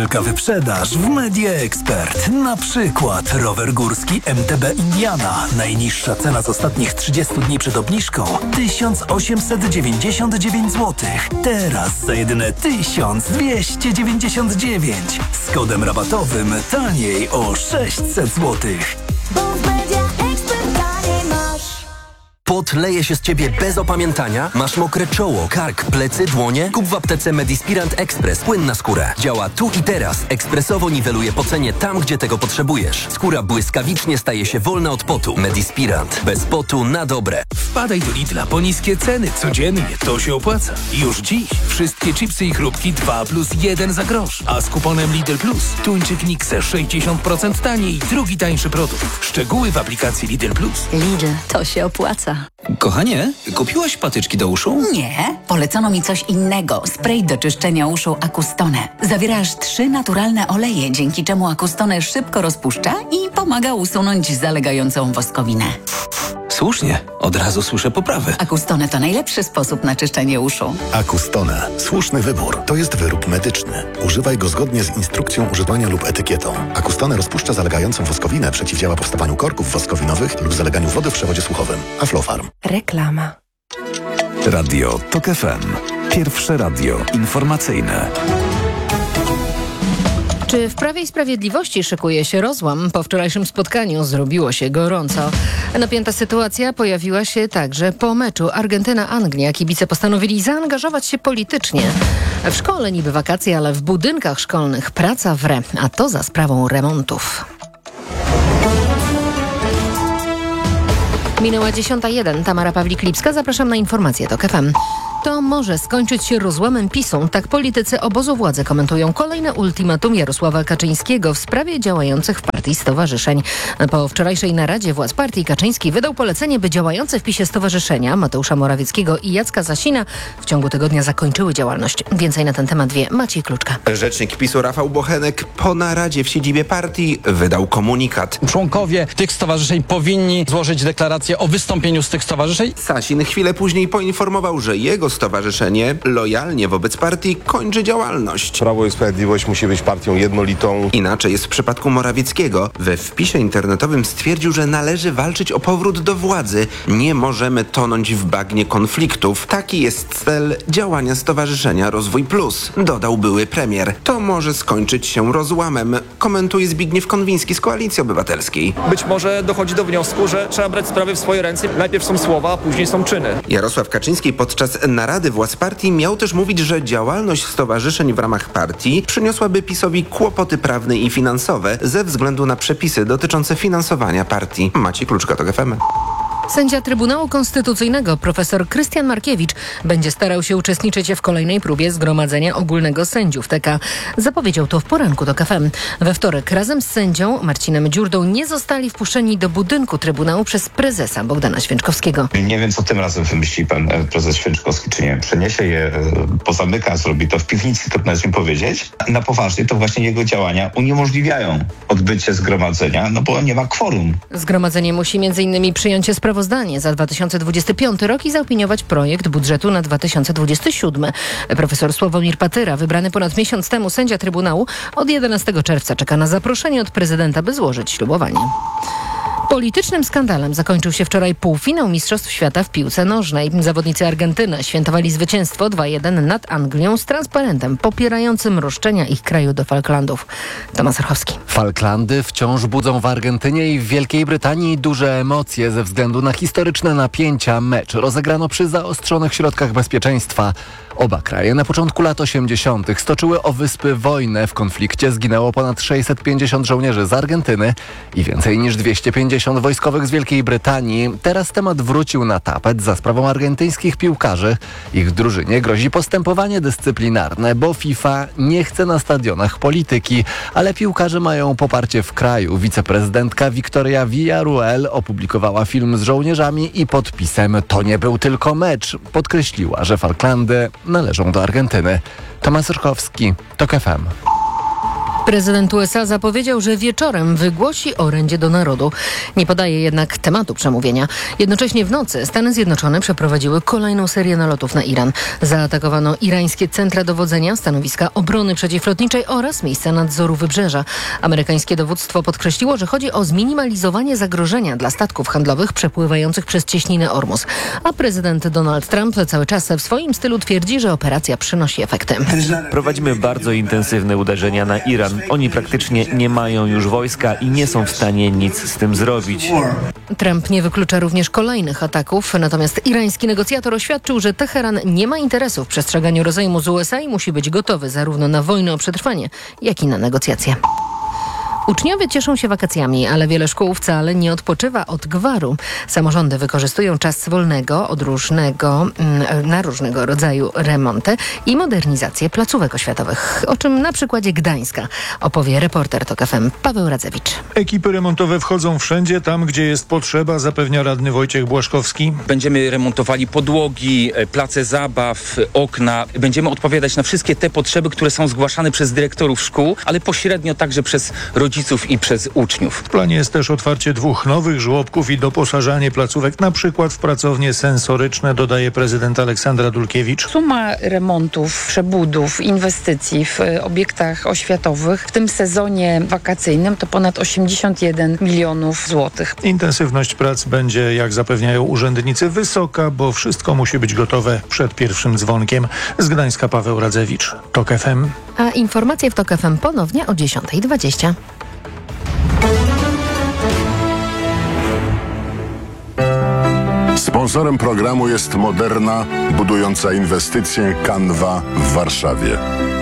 Wielka wyprzedaż w Media Expert. Na przykład rower górski MTB Indiana. Najniższa cena z ostatnich 30 dni przed obniżką 1899 zł. Teraz za jedyne 1299. Z kodem rabatowym taniej o 600 zł. Pot leje się z ciebie bez opamiętania? Masz mokre czoło, kark, plecy, dłonie? Kup w aptece Medispirant Express. Płyn na skórę. Działa tu i teraz. Ekspresowo niweluje pocenie tam, gdzie tego potrzebujesz. Skóra błyskawicznie staje się wolna od potu. Medispirant. Bez potu na dobre. Wpadaj do Lidla po niskie ceny. Codziennie to się opłaca. Już dziś wszystkie chipsy i chrupki 2+1 za grosz. A z kuponem Lidl Plus tuńczyk Nixe 60% taniej. Drugi tańszy produkt. Szczegóły w aplikacji Lidl Plus. Lidl, to się opłaca. Kochanie, kupiłaś patyczki do uszu? Nie, polecono mi coś innego. Spray do czyszczenia uszu Acustone. Zawiera aż 3 naturalne oleje, dzięki czemu Acustone szybko rozpuszcza i pomaga usunąć zalegającą woskowinę. Słusznie, od razu słyszę poprawę. Acustone to najlepszy sposób na czyszczenie uszu. Acustone. Słuszny wybór. To jest wyrób medyczny. Używaj go zgodnie z instrukcją używania lub etykietą. Acustone rozpuszcza zalegającą woskowinę, przeciwdziała powstawaniu korków woskowinowych lub zaleganiu wody w przewodzie słuchowym. Aflofarm. Reklama. Radio TOK FM. Pierwsze radio informacyjne. Czy w Prawie i Sprawiedliwości szykuje się rozłam? Po wczorajszym spotkaniu zrobiło się gorąco. Napięta sytuacja pojawiła się także po meczu Argentyna-Anglia. Kibice postanowili zaangażować się politycznie. W szkole niby wakacje, ale w budynkach szkolnych praca wre, a to za sprawą remontów. Minęła 10:01. Tamara Pawlik-Lipska. Zapraszam na informacje TOK FM. To może skończyć się rozłamem PiS-u. Tak politycy obozu władzy komentują kolejne ultimatum Jarosława Kaczyńskiego w sprawie działających w partii stowarzyszeń. Po wczorajszej naradzie władz partii Kaczyński wydał polecenie, by działające w PiS-ie stowarzyszenia Mateusza Morawieckiego i Jacka Sasina w ciągu tygodnia zakończyły działalność. Więcej na ten temat wie Maciej Kluczka. Rzecznik PiS-u Rafał Bochenek po naradzie w siedzibie partii wydał komunikat. Członkowie tych stowarzyszeń powinni złożyć deklarację o wystąpieniu z tych stowarzyszeń. Sasin chwilę później poinformował, że jego stowarzyszenie lojalnie wobec partii kończy działalność. Prawo i Sprawiedliwość musi być partią jednolitą. Inaczej jest w przypadku Morawieckiego. We wpisie internetowym stwierdził, że należy walczyć o powrót do władzy. Nie możemy tonąć w bagnie konfliktów. Taki jest cel działania Stowarzyszenia Rozwój Plus, dodał były premier. To może skończyć się rozłamem, komentuje Zbigniew Konwiński z Koalicji Obywatelskiej. Być może dochodzi do wniosku, że trzeba brać sprawy w swoje ręce. Najpierw są słowa, a później są czyny. Jarosław Kaczyński podczas narady władz partii miał też mówić, że działalność stowarzyszeń w ramach partii przyniosłaby PiS-owi kłopoty prawne i finansowe ze względu na przepisy dotyczące finansowania partii. Maciej Kluczka, TOK FM. Sędzia Trybunału Konstytucyjnego profesor Krystian Markiewicz będzie starał się uczestniczyć w kolejnej próbie Zgromadzenia Ogólnego Sędziów TK. Zapowiedział to w poranku TOK FM. We wtorek razem z sędzią Marcinem Dziurdą nie zostali wpuszczeni do budynku Trybunału przez prezesa Bogdana Święczkowskiego. Nie wiem, co tym razem wymyśli pan prezes Święczkowski, czy nie. Przeniesie je, pozamyka, zrobi to w piwnicy, trudno jest mi powiedzieć. Na poważnie to właśnie jego działania uniemożliwiają odbycie zgromadzenia, no bo nie ma kworum. Zgromadzenie musi m.in. przyjąć sprawozdanie za 2025 rok i zaopiniować projekt budżetu na 2027. Profesor Sławomir Patyra, wybrany ponad miesiąc temu sędzia Trybunału, od 11 czerwca czeka na zaproszenie od prezydenta, by złożyć ślubowanie. Politycznym skandalem zakończył się wczoraj półfinał Mistrzostw Świata w piłce nożnej. Zawodnicy Argentyny świętowali zwycięstwo 2-1 nad Anglią z transparentem popierającym roszczenia ich kraju do Falklandów. Tomasz Orchowski. Falklandy wciąż budzą w Argentynie i w Wielkiej Brytanii duże emocje ze względu na historyczne napięcia. Mecz rozegrano przy zaostrzonych środkach bezpieczeństwa. Oba kraje na początku lat 80. stoczyły o wyspy wojnę. W konflikcie zginęło ponad 650 żołnierzy z Argentyny i więcej niż 250 wojskowych z Wielkiej Brytanii. Teraz temat wrócił na tapet za sprawą argentyńskich piłkarzy. Ich drużynie grozi postępowanie dyscyplinarne, bo FIFA nie chce na stadionach polityki, ale piłkarze mają poparcie w kraju. Wiceprezydentka Victoria Villarruel opublikowała film z żołnierzami i podpisem „To nie był tylko mecz”. Podkreśliła, że Falklandy należą do Argentyny. Tomasz Orchowski, TOK FM. Prezydent USA zapowiedział, że wieczorem wygłosi orędzie do narodu. Nie podaje jednak tematu przemówienia. Jednocześnie w nocy Stany Zjednoczone przeprowadziły kolejną serię nalotów na Iran. Zaatakowano irańskie centra dowodzenia, stanowiska obrony przeciwlotniczej oraz miejsca nadzoru wybrzeża. Amerykańskie dowództwo podkreśliło, że chodzi o zminimalizowanie zagrożenia dla statków handlowych przepływających przez cieśninę Ormus. A prezydent Donald Trump cały czas w swoim stylu twierdzi, że operacja przynosi efekty. Prowadzimy bardzo intensywne uderzenia na Iran. Oni praktycznie nie mają już wojska i nie są w stanie nic z tym zrobić. Trump nie wyklucza również kolejnych ataków, natomiast irański negocjator oświadczył, że Teheran nie ma interesu w przestrzeganiu rozejmu z USA i musi być gotowy zarówno na wojnę o przetrwanie, jak i na negocjacje. Uczniowie cieszą się wakacjami, ale wiele szkół wcale nie odpoczywa od gwaru. Samorządy wykorzystują czas wolnego na różnego rodzaju remonty i modernizację placówek oświatowych. O czym na przykładzie Gdańska opowie reporter TOK FM Paweł Radzewicz. Ekipy remontowe wchodzą wszędzie tam, gdzie jest potrzeba, zapewnia radny Wojciech Błaszkowski. Będziemy remontowali podłogi, place zabaw, okna. Będziemy odpowiadać na wszystkie te potrzeby, które są zgłaszane przez dyrektorów szkół, ale pośrednio także przez rodziców i przez uczniów. W planie jest też otwarcie 2 nowych żłobków i doposażanie placówek, na przykład w pracownie sensoryczne, dodaje prezydent Aleksandra Dulkiewicz. Suma remontów, przebudów, inwestycji w obiektach oświatowych w tym sezonie wakacyjnym to ponad 81 milionów złotych. Intensywność prac będzie, jak zapewniają urzędnicy, wysoka, bo wszystko musi być gotowe przed pierwszym dzwonkiem. Z Gdańska Paweł Radzewicz, TOK FM. A informacje w TOK FM ponownie o 10:20. Sponsorem programu jest Moderna, budująca inwestycję Canva w Warszawie.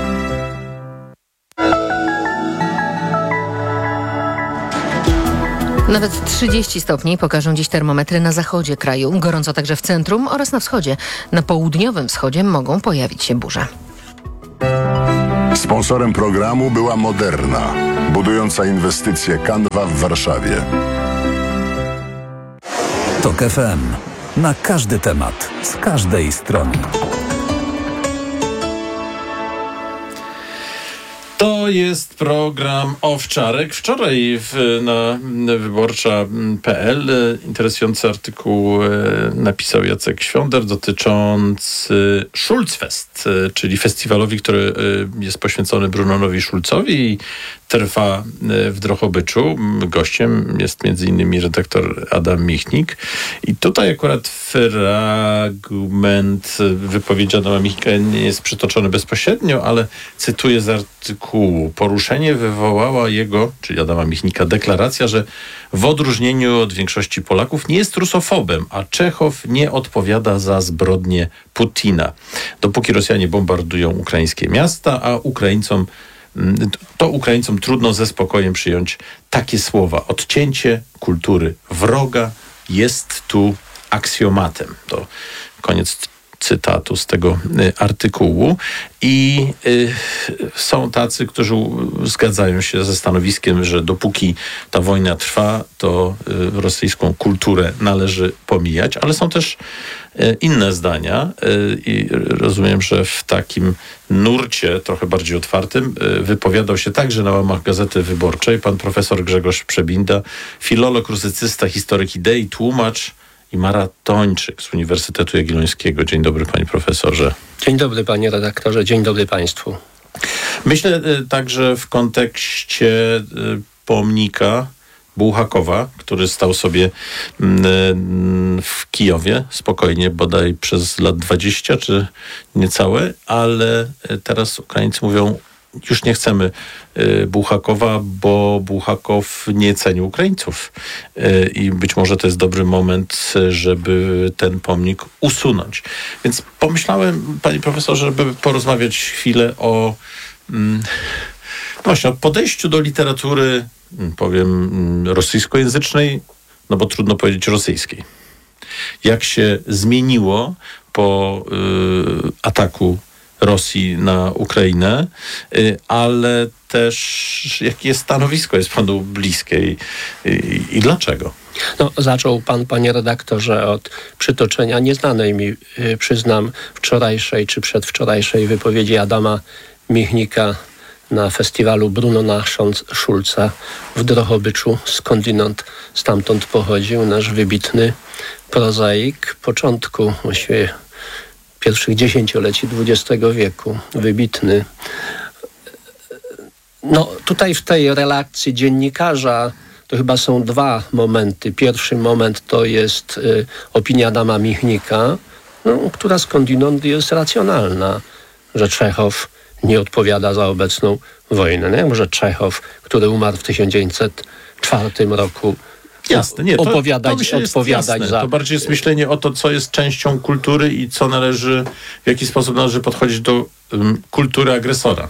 Nawet 30 stopni pokażą dziś termometry na zachodzie kraju. Gorąco także w centrum oraz na wschodzie. Na południowym wschodzie mogą pojawić się burze. Sponsorem programu była Moderna, budująca inwestycję Canva w Warszawie. TOK FM. Na każdy temat, z każdej strony. To jest program Owczarek. Wczoraj na wyborcza.pl interesujący artykuł napisał Jacek Świąder dotyczący Schulzfest, czyli festiwalowi, który jest poświęcony Brunonowi Schulzowi i trwa w Drohobyczu. Gościem jest m.in. redaktor Adam Michnik. I tutaj akurat fragment wypowiedzi Adama Michnika nie jest przytoczony bezpośrednio, ale cytuję z artykułu. Poruszenie wywołała jego, czyli Adama Michnika, deklaracja, że w odróżnieniu od większości Polaków nie jest rusofobem, a Czechow nie odpowiada za zbrodnie Putina. Dopóki Rosjanie bombardują ukraińskie miasta, a Ukraińcom trudno ze spokojem przyjąć takie słowa. Odcięcie kultury wroga jest tu aksjomatem. To koniec cytatu z tego artykułu. I są tacy, którzy zgadzają się ze stanowiskiem, że dopóki ta wojna trwa, to rosyjską kulturę należy pomijać, ale są też inne zdania i rozumiem, że w takim nurcie trochę bardziej otwartym wypowiadał się także na łamach Gazety Wyborczej pan profesor Grzegorz Przebinda, filolog, rusycysta, historyk idei, tłumacz i maratończyk z Uniwersytetu Jagiellońskiego. Dzień dobry, panie profesorze. Dzień dobry, panie redaktorze. Dzień dobry państwu. Myślę także w kontekście pomnika Bułhakowa, który stał sobie w Kijowie spokojnie, bodaj przez lat 20 czy niecałe, ale teraz Ukraińcy mówią, już nie chcemy Bułhakowa, bo Bułhakow nie cenił Ukraińców. I być może to jest dobry moment, żeby ten pomnik usunąć. Więc pomyślałem, panie profesorze, żeby porozmawiać chwilę o właśnie o podejściu do literatury, powiem, rosyjskojęzycznej, no bo trudno powiedzieć rosyjskiej. Jak się zmieniło po ataku Rosji na Ukrainę, ale też jakie jest stanowisko jest panu bliskie i dlaczego? No, zaczął pan, panie redaktorze, od przytoczenia nieznanej mi, przyznam, wczorajszej czy przedwczorajszej wypowiedzi Adama Michnika na festiwalu Brunona Schulza w Drohobyczu, skądinąd stamtąd pochodził nasz wybitny prozaik początku, właściwie pierwszych dziesięcioleci XX wieku. Wybitny. No tutaj w tej relacji dziennikarza to chyba są dwa momenty. Pierwszy moment to jest opinia Adama Michnika, która skądinąd jest racjonalna, że Czechow nie odpowiada za obecną wojnę. Nie? Może Czechow, który umarł w 1904 roku, jasne, nie, odpowiadać za... To bardziej jest myślenie o to, co jest częścią kultury i co należy, w jaki sposób należy podchodzić do kultury agresora.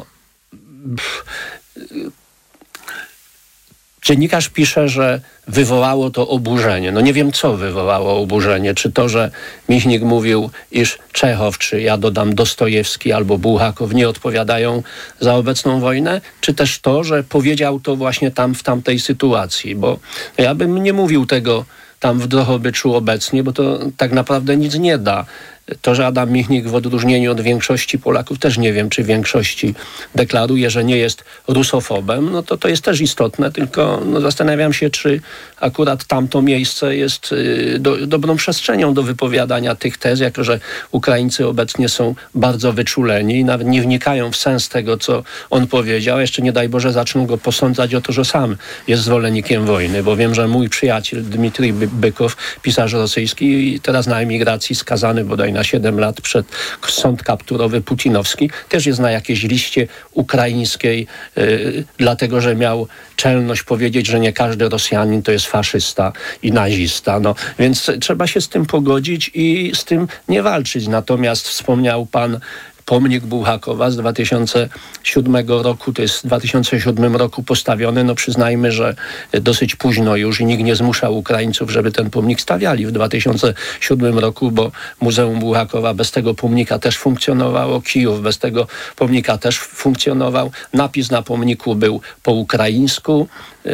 Dziennikarz pisze, że wywołało to oburzenie. Nie wiem, co wywołało oburzenie. Czy to, że Michnik mówił, iż Czechow, czy ja dodam Dostojewski albo Bułhakow nie odpowiadają za obecną wojnę, czy też to, że powiedział to właśnie tam w tamtej sytuacji. Bo ja bym nie mówił tego tam w Drohobyczu obecnie, bo to tak naprawdę nic nie da. To, że Adam Michnik w odróżnieniu od większości Polaków, też nie wiem, czy większości deklaruje, że nie jest rusofobem, to jest też istotne, tylko zastanawiam się, czy akurat tamto miejsce jest dobrą przestrzenią do wypowiadania tych tez, jako że Ukraińcy obecnie są bardzo wyczuleni i nawet nie wnikają w sens tego, co on powiedział. Jeszcze nie daj Boże zaczną go posądzać o to, że sam jest zwolennikiem wojny, bo wiem, że mój przyjaciel Dmitrij Bykow, pisarz rosyjski, teraz na emigracji skazany bodaj na 7 lat przed sąd kapturowy putinowski, też jest na jakiejś liście ukraińskiej, dlatego, że miał czelność powiedzieć, że nie każdy Rosjanin to jest faszysta i nazista. Więc trzeba się z tym pogodzić i z tym nie walczyć. Natomiast wspomniał pan pomnik Bułhakowa z 2007 roku, to jest w 2007 roku postawiony. Przyznajmy, że dosyć późno już i nikt nie zmuszał Ukraińców, żeby ten pomnik stawiali w 2007 roku, bo Muzeum Bułhakowa bez tego pomnika też funkcjonowało, Kijów bez tego pomnika też funkcjonował. Napis na pomniku był po ukraińsku.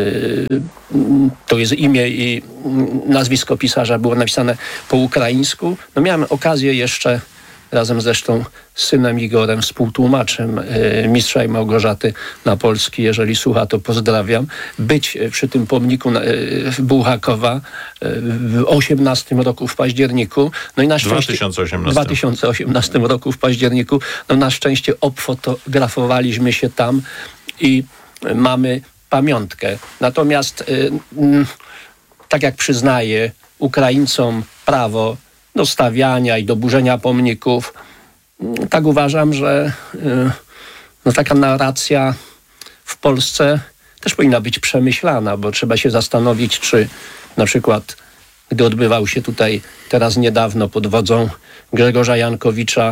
To jest imię i nazwisko pisarza było napisane po ukraińsku. Miałem okazję jeszcze razem zresztą z synem Igorem, współtłumaczem Mistrza i Małgorzaty na polski, jeżeli słucha, to pozdrawiam, być przy tym pomniku Bułhakowa w 2018 roku w październiku. I na szczęście 2018 roku w październiku. Na szczęście obfotografowaliśmy się tam i mamy pamiątkę. Natomiast tak jak przyznaję Ukraińcom prawo do stawiania i do burzenia pomników, tak uważam, że taka narracja w Polsce też powinna być przemyślana, bo trzeba się zastanowić, czy na przykład, gdy odbywał się tutaj teraz niedawno pod wodzą Grzegorza Jankowicza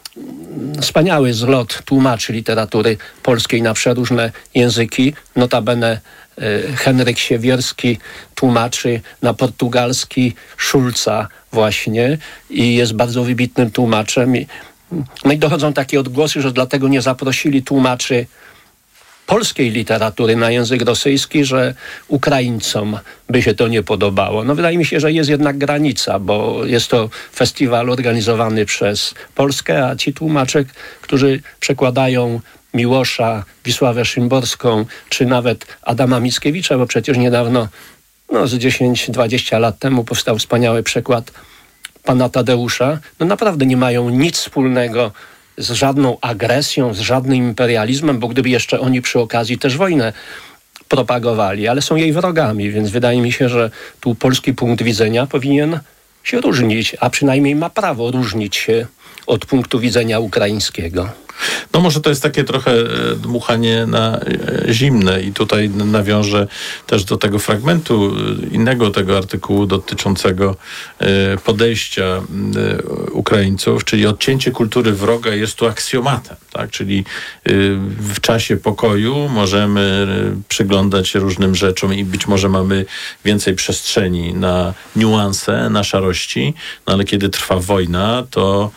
wspaniały zlot tłumaczy literatury polskiej na przeróżne języki, notabene Henryk Siewierski tłumaczy na portugalski Schulza właśnie i jest bardzo wybitnym tłumaczem. I dochodzą takie odgłosy, że dlatego nie zaprosili tłumaczy polskiej literatury na język rosyjski, że Ukraińcom by się to nie podobało. Wydaje mi się, że jest jednak granica, bo jest to festiwal organizowany przez Polskę, a ci tłumacze, którzy przekładają Miłosza, Wisławę Szymborską, czy nawet Adama Mickiewicza, bo przecież niedawno, z 10-20 lat temu powstał wspaniały przekład pana Tadeusza, naprawdę nie mają nic wspólnego z żadną agresją, z żadnym imperializmem, bo gdyby jeszcze oni przy okazji też wojnę propagowali, ale są jej wrogami, więc wydaje mi się, że tu polski punkt widzenia powinien się różnić, a przynajmniej ma prawo różnić się od punktu widzenia ukraińskiego. Może to jest takie trochę dmuchanie na zimne i tutaj nawiążę też do tego fragmentu innego tego artykułu dotyczącego podejścia Ukraińców, czyli odcięcie kultury wroga jest tu aksjomatem, tak? Czyli w czasie pokoju możemy przyglądać się różnym rzeczom i być może mamy więcej przestrzeni na niuanse, na szarości, ale kiedy trwa wojna, to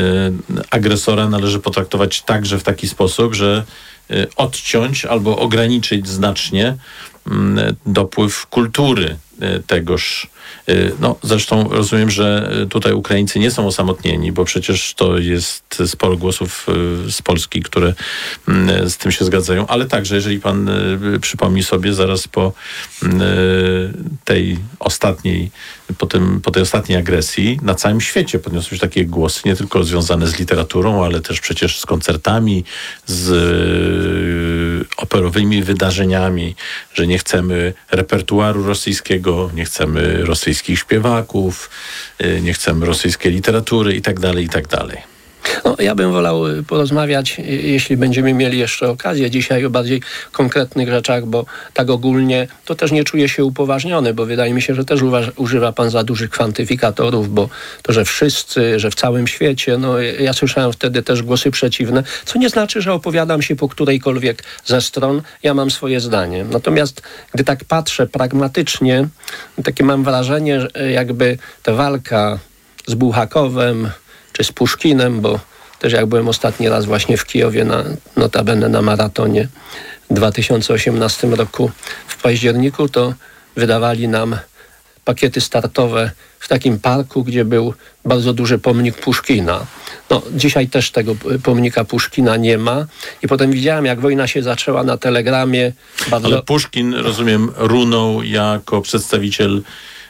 agresora należy potraktować także w taki sposób, że odciąć albo ograniczyć znacznie dopływ kultury tegoż. No, zresztą rozumiem, że tutaj Ukraińcy nie są osamotnieni, bo przecież to jest sporo głosów z Polski, które z tym się zgadzają, ale także, jeżeli pan przypomni sobie zaraz po tej ostatniej agresji, na całym świecie podniosły się takie głosy, nie tylko związane z literaturą, ale też przecież z koncertami, z operowymi wydarzeniami, że nie chcemy repertuaru rosyjskiego, nie chcemy rosyjskich śpiewaków, nie chcemy rosyjskiej literatury i tak dalej, i tak dalej. No, ja bym wolał porozmawiać, jeśli będziemy mieli jeszcze okazję dzisiaj, o bardziej konkretnych rzeczach, bo tak ogólnie to też nie czuję się upoważniony, bo wydaje mi się, że też używa pan za dużych kwantyfikatorów, bo to, że wszyscy, że w całym świecie, no ja słyszałem wtedy też głosy przeciwne, co nie znaczy, że opowiadam się po którejkolwiek ze stron, ja mam swoje zdanie. Natomiast gdy tak patrzę pragmatycznie, takie mam wrażenie, że jakby ta walka z Bułhakowem czy z Puszkinem, bo też jak byłem ostatni raz właśnie w Kijowie, notabene na maratonie w 2018 roku w październiku, to wydawali nam pakiety startowe w takim parku, gdzie był bardzo duży pomnik Puszkina. No, dzisiaj też tego pomnika Puszkina nie ma. I potem widziałem, jak wojna się zaczęła na Telegramie. Ale Puszkin, rozumiem, runął jako przedstawiciel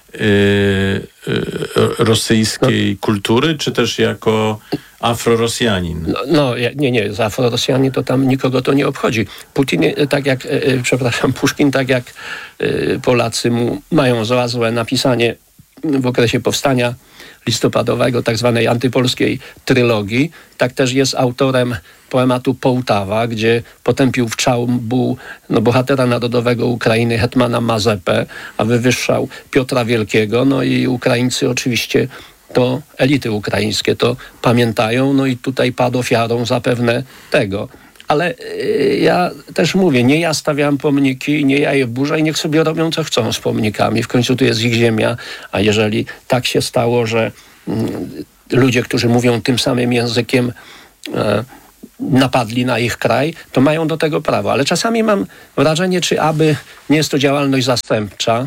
rosyjskiej kultury, czy też jako afrorosjanin? Nie, za afrorosjanin to tam nikogo to nie obchodzi. Puszkin, tak jak Polacy mu mają za złe napisanie w okresie powstania listopadowego, tak zwanej antypolskiej trylogii, tak też jest autorem poematu Połtawa, gdzie potępił w czałmu bohatera narodowego Ukrainy, hetmana Mazepę, a wywyższał Piotra Wielkiego. No i Ukraińcy oczywiście, to elity ukraińskie to pamiętają, no i tutaj padł ofiarą zapewne tego. Ale ja też mówię, nie ja stawiam pomniki, nie ja je burzę i niech sobie robią co chcą z pomnikami. W końcu to jest ich ziemia, a jeżeli tak się stało, że ludzie, którzy mówią tym samym językiem, napadli na ich kraj, to mają do tego prawo. Ale czasami mam wrażenie, czy aby nie jest to działalność zastępcza,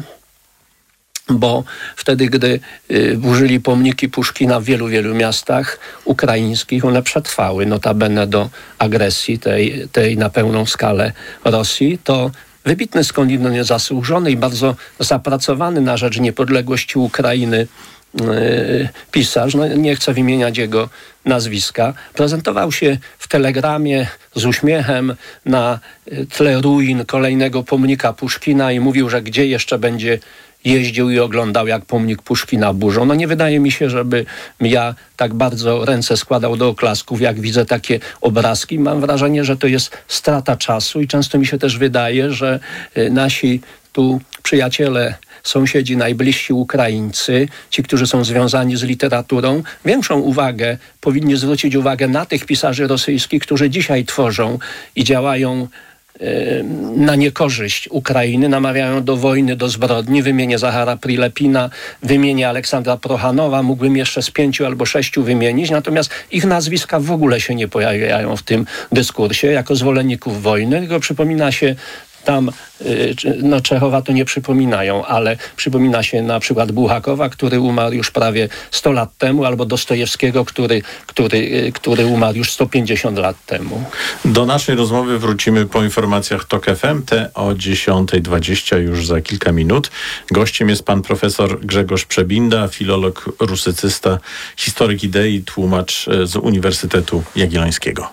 bo wtedy, gdy burzyli pomniki Puszkina w wielu miastach ukraińskich, one przetrwały notabene do agresji tej na pełną skalę Rosji, to wybitny skądinąd niezasłużony i bardzo zapracowany na rzecz niepodległości Ukrainy pisarz, nie chcę wymieniać jego nazwiska, prezentował się w Telegramie z uśmiechem na tle ruin kolejnego pomnika Puszkina i mówił, że gdzie jeszcze będzie jeździł i oglądał, jak pomnik Puszkina burzą. No nie wydaje mi się, żeby ja tak bardzo ręce składał do oklasków, jak widzę takie obrazki. Mam wrażenie, że to jest strata czasu i często mi się też wydaje, że nasi tu przyjaciele, sąsiedzi najbliżsi Ukraińcy, ci, którzy są związani z literaturą, większą uwagę powinni zwrócić uwagę na tych pisarzy rosyjskich, którzy dzisiaj tworzą i działają na niekorzyść Ukrainy, namawiają do wojny, do zbrodni. Wymienię Zachara Prilepina, wymienię Aleksandra Prochanowa, mógłbym jeszcze z 5 albo 6 wymienić, natomiast ich nazwiska w ogóle się nie pojawiają w tym dyskursie jako zwolenników wojny, tylko przypomina się tam, Czechowa to nie przypominają, ale przypomina się na przykład Bułhakowa, który umarł już prawie 100 lat temu, albo Dostojewskiego, który umarł już 150 lat temu. Do naszej rozmowy wrócimy po informacjach TOK FM, te o 10:20 już za kilka minut. Gościem jest pan profesor Grzegorz Przebinda, filolog, rusycysta, historyk idei, tłumacz z Uniwersytetu Jagiellońskiego.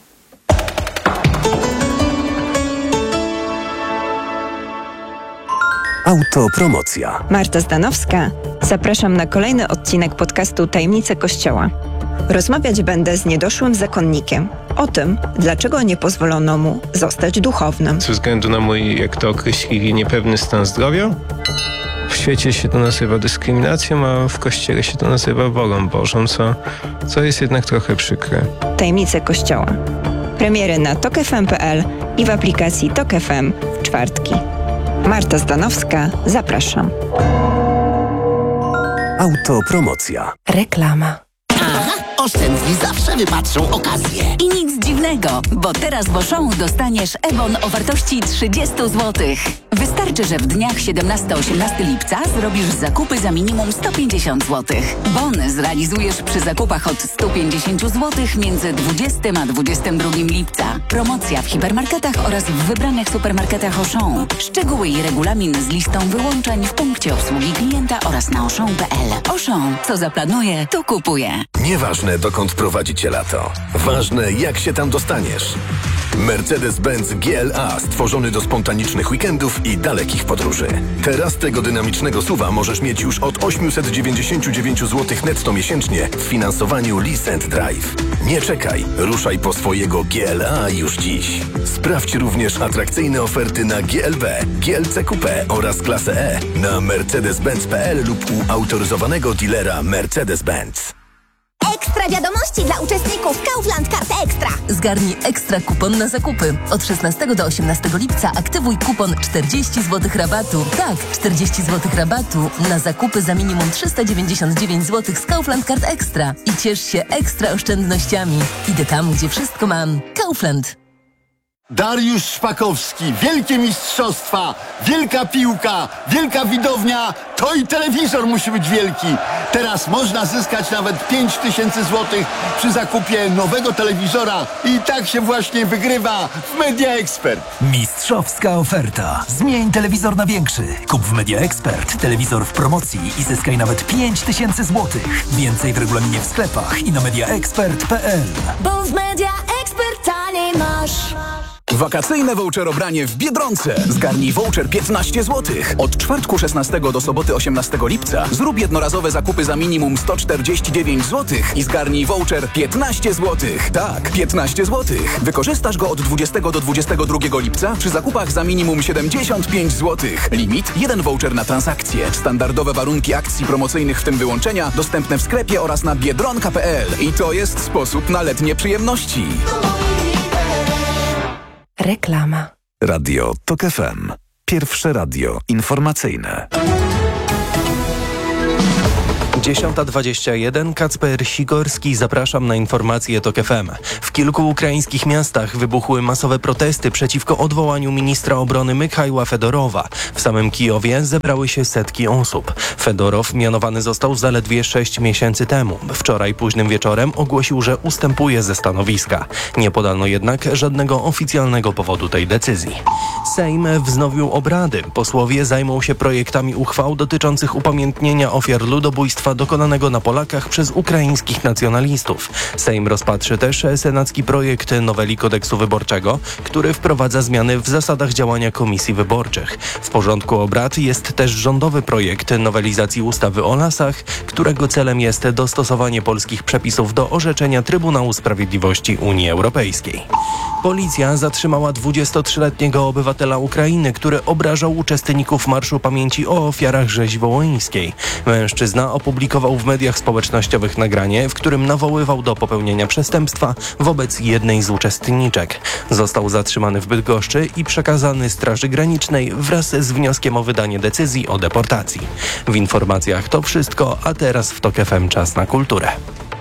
Autopromocja. Marta Zdanowska. Zapraszam na kolejny odcinek podcastu Tajemnice Kościoła. Rozmawiać będę z niedoszłym zakonnikiem o tym, dlaczego nie pozwolono mu zostać duchownym. Ze względu na mój, jak to określili, niepewny stan zdrowia. W świecie się to nazywa dyskryminacją, a w Kościele się to nazywa wolą Bożą, co jest jednak trochę przykre. Tajemnice Kościoła. Premiery na tokfm.pl i w aplikacji Tok FM w czwartki. Marta Zdanowska, zapraszam. Autopromocja. Reklama. Aha, oszczędni zawsze wypatrzą okazję. I nic dziwnego, bo teraz w Auchan dostaniesz Ebon o wartości 30 zł. Wystarczy, że w dniach 17-18 lipca zrobisz zakupy za minimum 150 zł. Bony zrealizujesz przy zakupach od 150 zł między 20 a 22 lipca. Promocja w hipermarketach oraz w wybranych supermarketach Auchan. Szczegóły i regulamin z listą wyłączeń w punkcie obsługi klienta oraz na auchan.pl. Auchan, co zaplanuje, to kupuje. Nieważne, dokąd prowadzi cię lato. Ważne, jak się tam dostaniesz. Mercedes-Benz GLA stworzony do spontanicznych weekendów i dalekich podróży. Teraz tego dynamicznego SUV-a możesz mieć już od 899 zł netto miesięcznie w finansowaniu Lease & Drive. Nie czekaj, ruszaj po swojego GLA już dziś. Sprawdź również atrakcyjne oferty na GLB, GLC Coupé oraz klasę E na mercedes-benz.pl lub u autoryzowanego dealera Mercedes-Benz. Ekstra wiadomości dla uczestników Kaufland Kart Ekstra. Zgarnij ekstra kupon na zakupy. Od 16 do 18 lipca aktywuj kupon 40 zł rabatu. Tak, 40 zł rabatu na zakupy za minimum 399 zł z Kaufland Kart Ekstra. I ciesz się ekstra oszczędnościami. Idę tam, gdzie wszystko mam. Kaufland. Dariusz Szpakowski, wielkie mistrzostwa, wielka piłka, wielka widownia, to i telewizor musi być wielki. Teraz można zyskać nawet 5000 zł przy zakupie nowego telewizora i tak się właśnie wygrywa w Media Expert. Mistrzowska oferta. Zmień telewizor na większy. Kup w Media Expert telewizor w promocji i zyskaj nawet 5000 zł. Więcej w regulaminie w sklepach i na mediaexpert.pl. Bo w Media Expert taniej masz. Wakacyjne voucherobranie w Biedronce. Zgarnij voucher 15 zł. Od czwartku 16 do soboty 18 lipca zrób jednorazowe zakupy za minimum 149 zł i zgarnij voucher 15 zł. Tak, 15 zł. Wykorzystasz go od 20 do 22 lipca przy zakupach za minimum 75 zł. Limit 1 voucher na transakcję. Standardowe warunki akcji promocyjnych, w tym wyłączenia, dostępne w sklepie oraz na biedronka.pl. I to jest sposób na letnie przyjemności. Reklama. Radio TOK FM. Pierwsze radio informacyjne. 10:21. Kacper Sigorski, zapraszam na informacje TOK FM. W kilku ukraińskich miastach wybuchły masowe protesty przeciwko odwołaniu ministra obrony Michajła Fedorowa. W samym Kijowie zebrały się setki osób. Fedorow mianowany został zaledwie 6 miesięcy temu. Wczoraj późnym wieczorem ogłosił, że ustępuje ze stanowiska. Nie podano jednak żadnego oficjalnego powodu tej decyzji. Sejm wznowił obrady. Posłowie zajmą się projektami uchwał dotyczących upamiętnienia ofiar ludobójstwa dokonanego na Polakach przez ukraińskich nacjonalistów. Sejm rozpatrzy też senacki projekt noweli kodeksu wyborczego, który wprowadza zmiany w zasadach działania komisji wyborczych. W porządku obrad jest też rządowy projekt nowelizacji ustawy o lasach, którego celem jest dostosowanie polskich przepisów do orzeczenia Trybunału Sprawiedliwości Unii Europejskiej. Policja zatrzymała 23-letniego obywatela Ukrainy, który obrażał uczestników Marszu Pamięci o ofiarach rzezi wołyńskiej. Mężczyzna opublikował w mediach społecznościowych nagranie, w którym nawoływał do popełnienia przestępstwa wobec jednej z uczestniczek. Został zatrzymany w Bydgoszczy i przekazany Straży Granicznej wraz z wnioskiem o wydanie decyzji o deportacji. W informacjach to wszystko, a teraz w TOK FM czas na kulturę.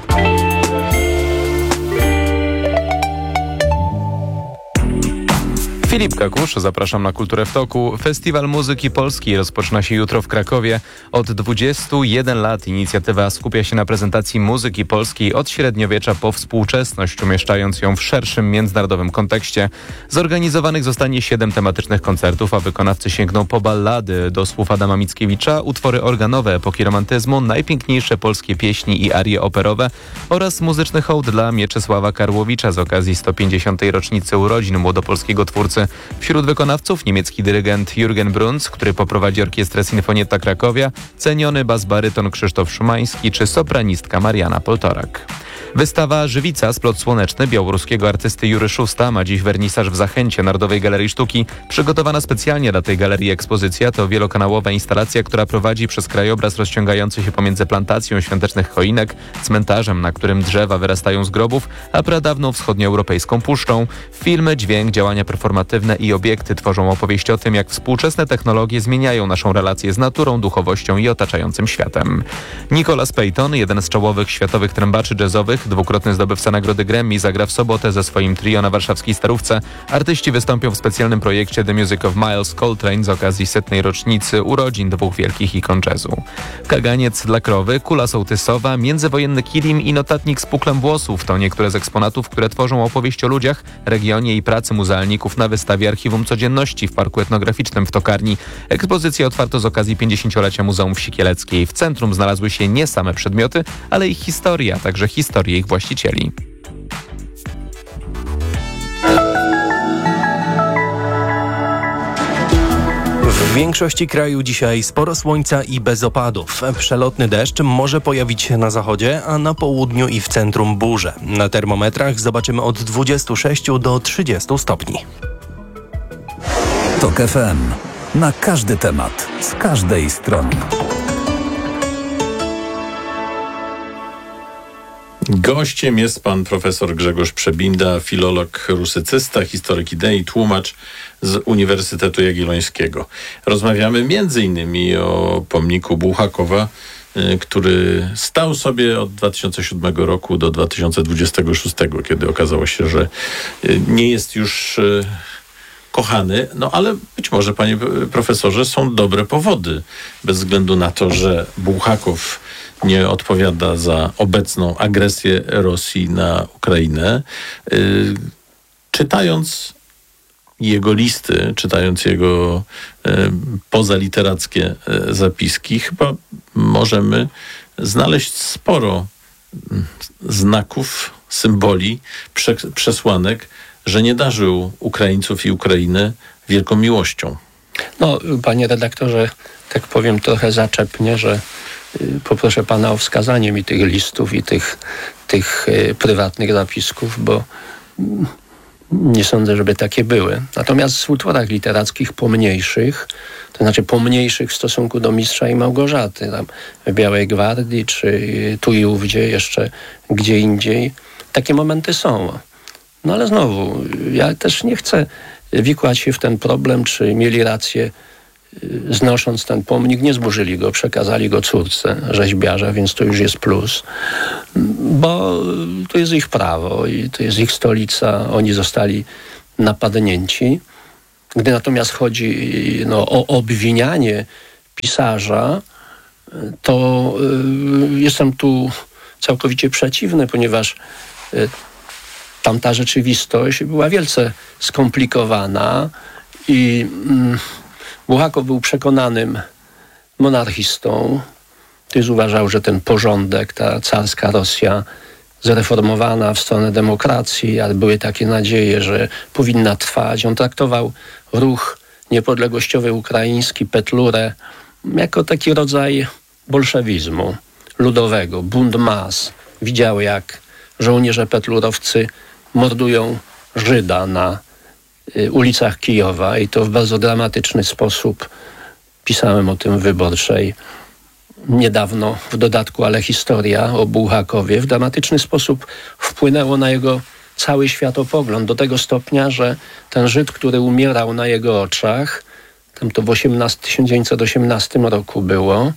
Filip Kakusz, zapraszam na Kulturę w Toku. Festiwal Muzyki Polskiej rozpoczyna się jutro w Krakowie. Od 21 lat inicjatywa skupia się na prezentacji muzyki polskiej od średniowiecza po współczesność, umieszczając ją w szerszym międzynarodowym kontekście. Zorganizowanych zostanie 7 tematycznych koncertów, a wykonawcy sięgną po ballady do słów Adama Mickiewicza, utwory organowe epoki romantyzmu, najpiękniejsze polskie pieśni i arie operowe oraz muzyczny hołd dla Mieczysława Karłowicza z okazji 150. rocznicy urodzin młodopolskiego twórcy. Wśród wykonawców niemiecki dyrygent Jürgen Bruns, który poprowadzi Orkiestrę Sinfonietta Krakowia, ceniony bas-baryton Krzysztof Szumański czy sopranistka Mariana Poltorak. Wystawa Żywica, splot słoneczny białoruskiego artysty Jury Szusta ma dziś wernisaż w Zachęcie Narodowej Galerii Sztuki. Przygotowana specjalnie dla tej galerii ekspozycja to wielokanałowa instalacja, która prowadzi przez krajobraz rozciągający się pomiędzy plantacją świątecznych choinek, cmentarzem, na którym drzewa wyrastają z grobów, a pradawną wschodnioeuropejską puszczą. Filmy, dźwięk, działania performatywne i obiekty tworzą opowieść o tym, jak współczesne technologie zmieniają naszą relację z naturą, duchowością i otaczającym światem. Nicholas Payton, jeden z czołowych światowych trębaczy jazzowych, Złotych. Dwukrotny zdobywca nagrody Grammy zagra w sobotę ze swoim trio na warszawskiej Starówce. Artyści wystąpią w specjalnym projekcie The Music of Miles Coltrane z okazji 100. rocznicy urodzin dwóch wielkich ikon jazzu. Kaganiec dla krowy, kula sołtysowa, międzywojenny kilim i notatnik z puklem włosów to niektóre z eksponatów, które tworzą opowieść o ludziach, regionie i pracy muzealników na wystawie Archiwum Codzienności w Parku Etnograficznym w Tokarni. Ekspozycję otwarto z okazji 50-lecia Muzeum Wsi Kieleckiej. W centrum znalazły się nie same przedmioty, ale ich historia, a także historie ich właścicieli. W większości kraju dzisiaj sporo słońca i bez opadów. Przelotny deszcz może pojawić się na zachodzie, a na południu i w centrum burze. Na termometrach zobaczymy od 26 do 30 stopni. TOK FM. Na każdy temat, z każdej strony. Gościem jest pan profesor Grzegorz Przebinda, filolog rusycysta, historyk idei, tłumacz z Uniwersytetu Jagiellońskiego. Rozmawiamy m.in. o pomniku Bułhakowa, który stał sobie od 2007 roku do 2026, kiedy okazało się, że nie jest już kochany, no ale być może, panie profesorze, są dobre powody, bez względu na to, że Bułhakow nie odpowiada za obecną agresję Rosji na Ukrainę. Czytając jego listy, czytając jego pozaliterackie zapiski, chyba możemy znaleźć sporo znaków, symboli, przesłanek, że nie darzył Ukraińców i Ukrainy wielką miłością. No, panie redaktorze, tak powiem trochę zaczepnie, że poproszę pana o wskazanie mi tych listów i tych prywatnych zapisków, bo nie sądzę, żeby takie były. Natomiast w utworach literackich pomniejszych, to znaczy pomniejszych w stosunku do Mistrza i Małgorzaty, tam w Białej Gwardii, czy tu i ówdzie, jeszcze gdzie indziej, takie momenty są. No ale znowu, ja też nie chcę wikłać się w ten problem, czy mieli rację, znosząc ten pomnik, nie zburzyli go, przekazali go córce rzeźbiarza, więc to już jest plus, bo to jest ich prawo i to jest ich stolica, oni zostali napadnięci. Gdy natomiast chodzi o obwinianie pisarza, to jestem tu całkowicie przeciwny, ponieważ tamta rzeczywistość była wielce skomplikowana i Bułhakow był przekonanym monarchistą. Tyz uważał, że ten porządek, ta carska Rosja zreformowana w stronę demokracji, ale były takie nadzieje, że powinna trwać. On traktował ruch niepodległościowy ukraiński, Petlurę, jako taki rodzaj bolszewizmu ludowego, bunt mas. Widział, jak żołnierze petlurowcy mordują Żyda na ulicach Kijowa i to w bardzo dramatyczny sposób. Pisałem o tym w Wyborczej niedawno, w dodatku, ale historia o Bułhakowie w dramatyczny sposób wpłynęło na jego cały światopogląd do tego stopnia, że ten Żyd, który umierał na jego oczach, tam to w 1918 roku było,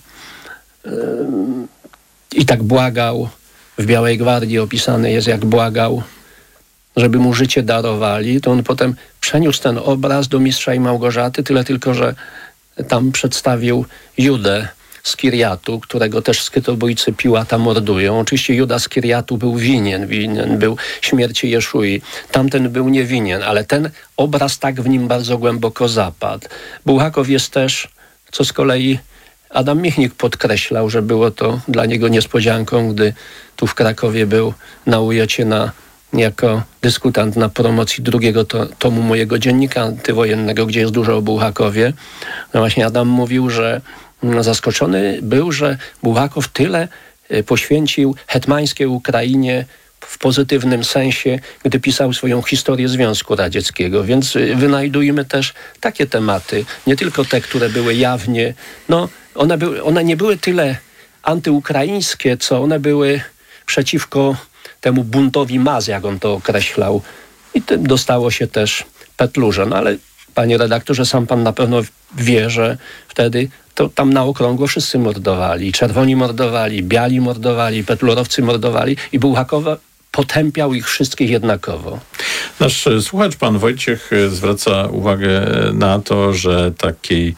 i tak błagał, w Białej Gwardii opisane jest, jak błagał, żeby mu życie darowali, to on potem przeniósł ten obraz do Mistrza i Małgorzaty, tyle tylko, że tam przedstawił Judę z Kirjatu, którego też skytobójcy Piłata mordują. Oczywiście Juda z Kirjatu był winien był śmierci Jeszui. Tamten był niewinien, ale ten obraz tak w nim bardzo głęboko zapadł. Bułhakow jest też, co z kolei Adam Michnik podkreślał, że było to dla niego niespodzianką, gdy tu w Krakowie był na UJ jako dyskutant na promocji drugiego tomu mojego dziennika antywojennego, gdzie jest dużo o Bułhakowie. No właśnie Adam mówił, że zaskoczony był, że Bułhakow tyle poświęcił hetmańskiej Ukrainie w pozytywnym sensie, gdy pisał swoją historię Związku Radzieckiego. Więc wynajdujmy też takie tematy, nie tylko te, które były jawnie. No, one nie były tyle antyukraińskie, co one były przeciwko temu buntowi mas, jak on to określał. I tym dostało się też Petlurze. No ale, panie redaktorze, sam pan na pewno wie, że wtedy to tam na okrągło wszyscy mordowali. Czerwoni mordowali, biali mordowali, petlurowcy mordowali i Bułhakowa potępiał ich wszystkich jednakowo. Nasz słuchacz, pan Wojciech, zwraca uwagę na to, że taki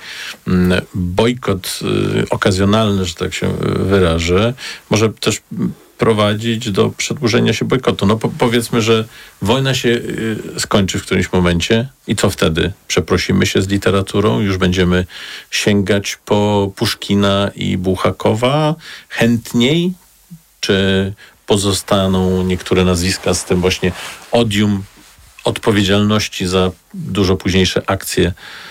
bojkot okazjonalny, że tak się wyrażę, może też prowadzić do przedłużenia się bojkotu. No powiedzmy, że wojna się skończy w którymś momencie i co wtedy? Przeprosimy się z literaturą? Już będziemy sięgać po Puszkina i Bułhakowa chętniej? Czy pozostaną niektóre nazwiska z tym właśnie odium odpowiedzialności za dużo późniejsze akcje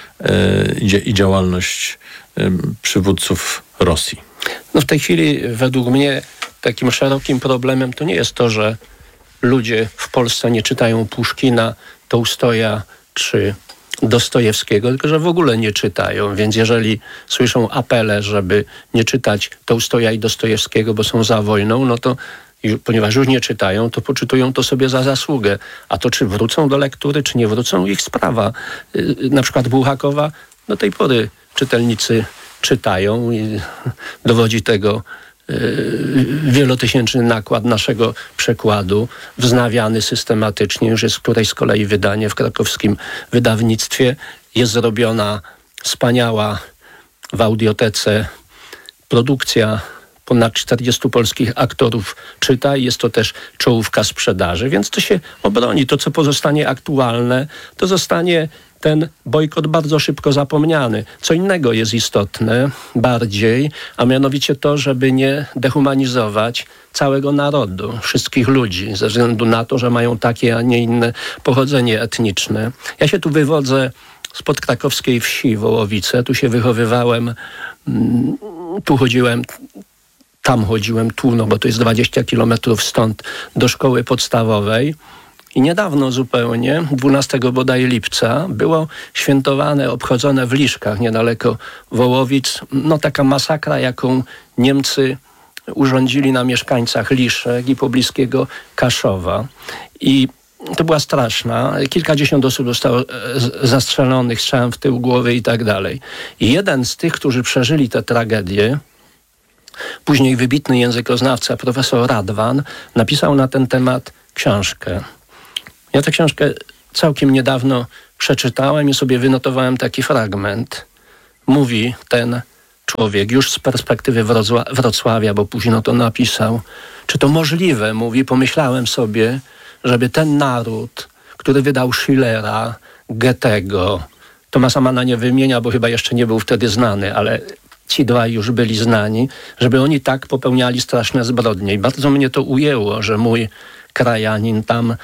i działalność przywódców Rosji? No w tej chwili według mnie takim szerokim problemem to nie jest to, że ludzie w Polsce nie czytają Puszkina, Tołstoja czy Dostojewskiego, tylko że w ogóle nie czytają. Więc jeżeli słyszą apele, żeby nie czytać Tołstoja i Dostojewskiego, bo są za wojną, no to ponieważ już nie czytają, to poczytują to sobie za zasługę. A to czy wrócą do lektury, czy nie wrócą, ich sprawa. Na przykład Bułhakowa do tej pory czytelnicy czytają i dowodzi tego wielotysięczny nakład naszego przekładu, wznawiany systematycznie, już jest któreś z kolei wydanie w krakowskim wydawnictwie. Jest zrobiona wspaniała w audiotece produkcja, ponad 40 polskich aktorów czyta i jest to też czołówka sprzedaży, więc to się obroni. To, co pozostanie aktualne, to zostanie ten bojkot bardzo szybko zapomniany. Co innego jest istotne bardziej, a mianowicie to, żeby nie dehumanizować całego narodu, wszystkich ludzi, ze względu na to, że mają takie, a nie inne pochodzenie etniczne. Ja się tu wywodzę spod krakowskiej wsi Wołowice. Tu się wychowywałem, tu chodziłem, no bo to jest 20 kilometrów stąd, do szkoły podstawowej. I niedawno zupełnie, 12 bodaj lipca, było świętowane, obchodzone w Liszkach, niedaleko Wołowic, no taka masakra, jaką Niemcy urządzili na mieszkańcach Liszek i pobliskiego Kaszowa. I to była straszna. Kilkadziesiąt osób zostało zastrzelonych strzałem w tył głowy i tak dalej. I jeden z tych, którzy przeżyli tę tragedię, później wybitny językoznawca, profesor Radwan, napisał na ten temat książkę. Ja tę książkę całkiem niedawno przeczytałem i sobie wynotowałem taki fragment. Mówi ten człowiek już z perspektywy Wrocławia, bo późno to napisał. Czy to możliwe, mówi, pomyślałem sobie, żeby ten naród, który wydał Schillera, Goethego, Thomasa Manna nie wymienia, bo chyba jeszcze nie był wtedy znany, ale ci dwaj już byli znani, żeby oni tak popełniali straszne zbrodnie. I bardzo mnie to ujęło, że mój krajanin tam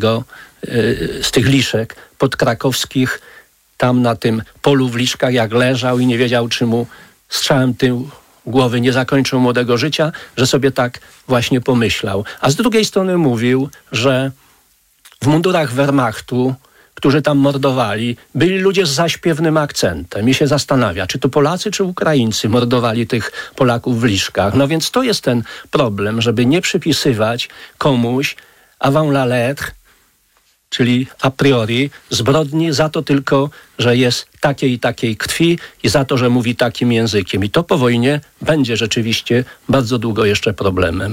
z tych Liszek podkrakowskich, tam na tym polu w Liszkach, jak leżał i nie wiedział, czy mu strzałem tył głowy nie zakończył młodego życia, że sobie tak właśnie pomyślał. A z drugiej strony mówił, że w mundurach Wehrmachtu, którzy tam mordowali, byli ludzie z zaśpiewnym akcentem. I się zastanawia, czy to Polacy, czy Ukraińcy mordowali tych Polaków w Liszkach. No więc to jest ten problem, żeby nie przypisywać komuś avant la lettre, czyli a priori zbrodni za to tylko, że jest takiej i takiej krwi i za to, że mówi takim językiem. I to po wojnie będzie rzeczywiście bardzo długo jeszcze problemem.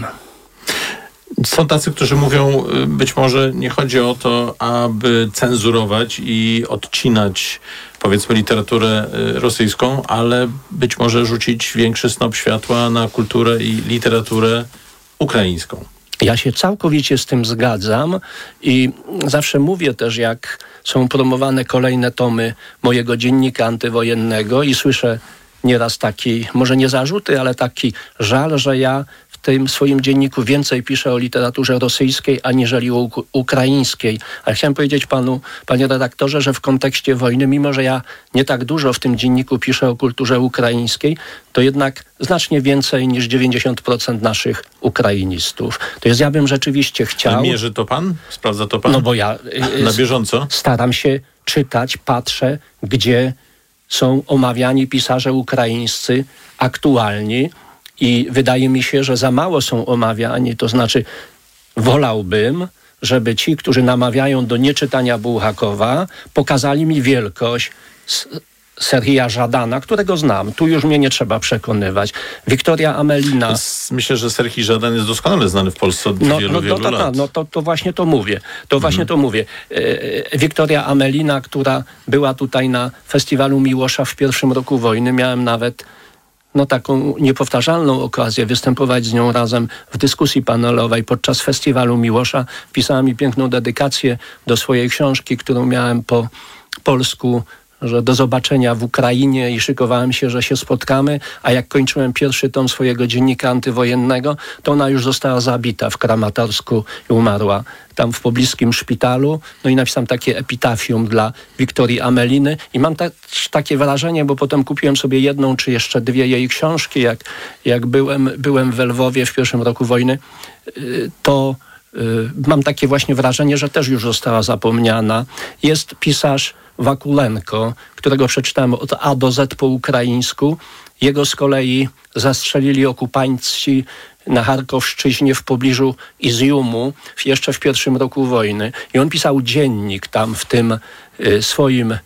Są tacy, którzy mówią, być może nie chodzi o to, aby cenzurować i odcinać, powiedzmy, literaturę rosyjską, ale być może rzucić większy snop światła na kulturę i literaturę ukraińską. Ja się całkowicie z tym zgadzam i zawsze mówię też, jak są promowane kolejne tomy mojego dziennika antywojennego i słyszę nieraz taki, może nie zarzuty, ale taki żal, że ja w tym swoim dzienniku więcej piszę o literaturze rosyjskiej, aniżeli o ukraińskiej. Ale chciałem powiedzieć panu, panie redaktorze, że w kontekście wojny, mimo że ja nie tak dużo w tym dzienniku piszę o kulturze ukraińskiej, to jednak znacznie więcej niż 90% naszych ukrainistów. To jest, ja bym rzeczywiście chciał... Mierzy to pan? Sprawdza to pan? No bo ja... Na bieżąco? Staram się czytać, patrzę, gdzie są omawiani pisarze ukraińscy aktualni i wydaje mi się, że za mało są omawiani, to znaczy wolałbym, żeby ci, którzy namawiają do nieczytania Bułhakowa, pokazali mi wielkość Serhija Żadana, którego znam. Tu już mnie nie trzeba przekonywać. Wiktoria Amelina. Myślę, że Serhij Żadan jest doskonale znany w Polsce od wielu lat. To właśnie to mówię. Wiktoria Amelina, która była tutaj na festiwalu Miłosza w pierwszym roku wojny. Miałem nawet taką niepowtarzalną okazję występować z nią razem w dyskusji panelowej podczas festiwalu Miłosza. Pisała mi piękną dedykację do swojej książki, którą miałem po polsku, że do zobaczenia w Ukrainie i szykowałem się, że się spotkamy, a jak kończyłem pierwszy tom swojego dziennika antywojennego, to ona już została zabita w Kramatorsku i umarła tam w pobliskim szpitalu. No i napisałem takie epitafium dla Wiktorii Ameliny i mam takie wrażenie, bo potem kupiłem sobie jedną czy jeszcze dwie jej książki, jak byłem w Lwowie w pierwszym roku wojny, to mam takie właśnie wrażenie, że też już została zapomniana. Jest pisarz Wakulenko, którego przeczytałem od A do Z po ukraińsku. Jego z kolei zastrzelili okupanci na Charkowszczyźnie w pobliżu Izjumu jeszcze w pierwszym roku wojny. I on pisał dziennik tam w tym swoim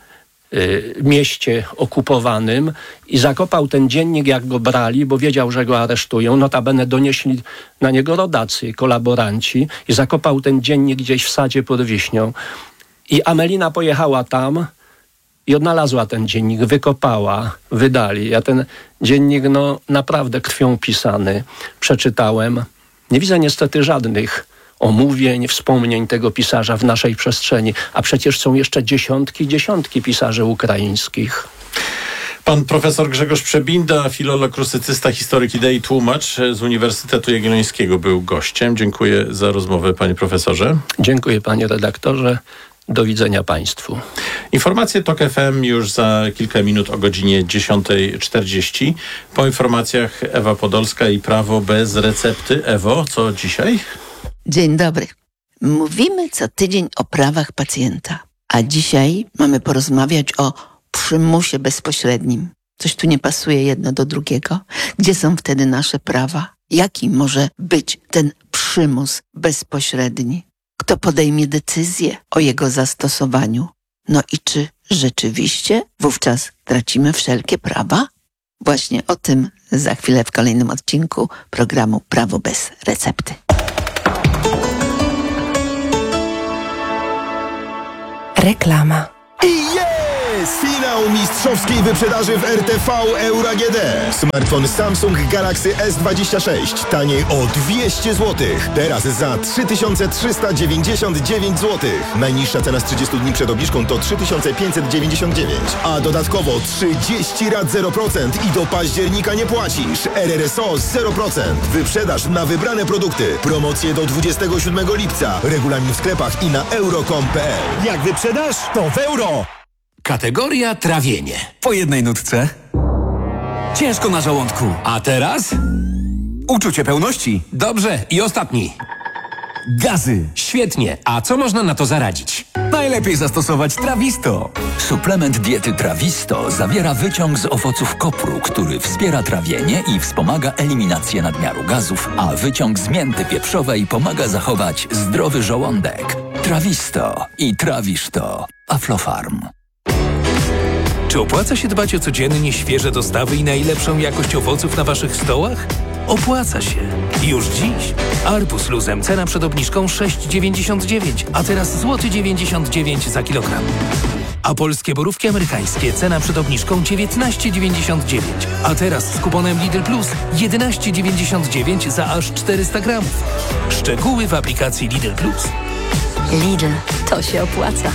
mieście okupowanym i zakopał ten dziennik, jak go brali, bo wiedział, że go aresztują. Notabene donieśli na niego rodacy, kolaboranci i zakopał ten dziennik gdzieś w sadzie pod Wiśnią. I Amelina pojechała tam i odnalazła ten dziennik, wykopała, wydali. Ja ten dziennik naprawdę krwią pisany przeczytałem. Nie widzę niestety żadnych omówień, wspomnień tego pisarza w naszej przestrzeni, a przecież są jeszcze dziesiątki pisarzy ukraińskich. Pan profesor Grzegorz Przebinda, filolog, rusycysta, historyk idei, tłumacz z Uniwersytetu Jagiellońskiego był gościem. Dziękuję za rozmowę, panie profesorze. Dziękuję, panie redaktorze. Do widzenia państwu. Informacje TOK FM już za kilka minut o godzinie 10:40. Po informacjach Ewa Podolska i Prawo bez recepty. Ewo, co dzisiaj? Dzień dobry. Mówimy co tydzień o prawach pacjenta, a dzisiaj mamy porozmawiać o przymusie bezpośrednim. Coś tu nie pasuje jedno do drugiego. Gdzie są wtedy nasze prawa? Jaki może być ten przymus bezpośredni? Kto podejmie decyzję o jego zastosowaniu? No i czy rzeczywiście wówczas tracimy wszelkie prawa? Właśnie o tym za chwilę w kolejnym odcinku programu Prawo bez recepty. Reklama. I jest! Finał mistrzowskiej wyprzedaży w RTV Euro AGD. Smartfon Samsung Galaxy S26 taniej o 200 zł. Teraz za 3399 zł. Najniższa cena z 30 dni przed obniżką to 3599. A dodatkowo 30 rat 0% i do października nie płacisz. RRSO 0%. Wyprzedaż na wybrane produkty. Promocje do 27 lipca. Regulamin w sklepach i na euro.com.pl. Jak wyprzedasz, to w euro. Kategoria trawienie. Po jednej nutce. Ciężko na żołądku. A teraz? Uczucie pełności. Dobrze, i ostatni. Gazy. Świetnie. A co można na to zaradzić? Najlepiej zastosować Trawisto. Suplement diety Trawisto zawiera wyciąg z owoców kopru, który wspiera trawienie i wspomaga eliminację nadmiaru gazów, a wyciąg z mięty pieprzowej pomaga zachować zdrowy żołądek. Trawisto i trawisz to. Aflofarm. Czy opłaca się dbać o codziennie świeże dostawy i najlepszą jakość owoców na waszych stołach? Opłaca się. Już dziś. Arbuz luzem cena przed obniżką 6,99, a teraz złoty 99 za kilogram. A polskie borówki amerykańskie cena przed obniżką 19,99, a teraz z kuponem Lidl Plus 11,99 za aż 400 gramów. Szczegóły w aplikacji Lidl Plus. Lidl, to się opłaca.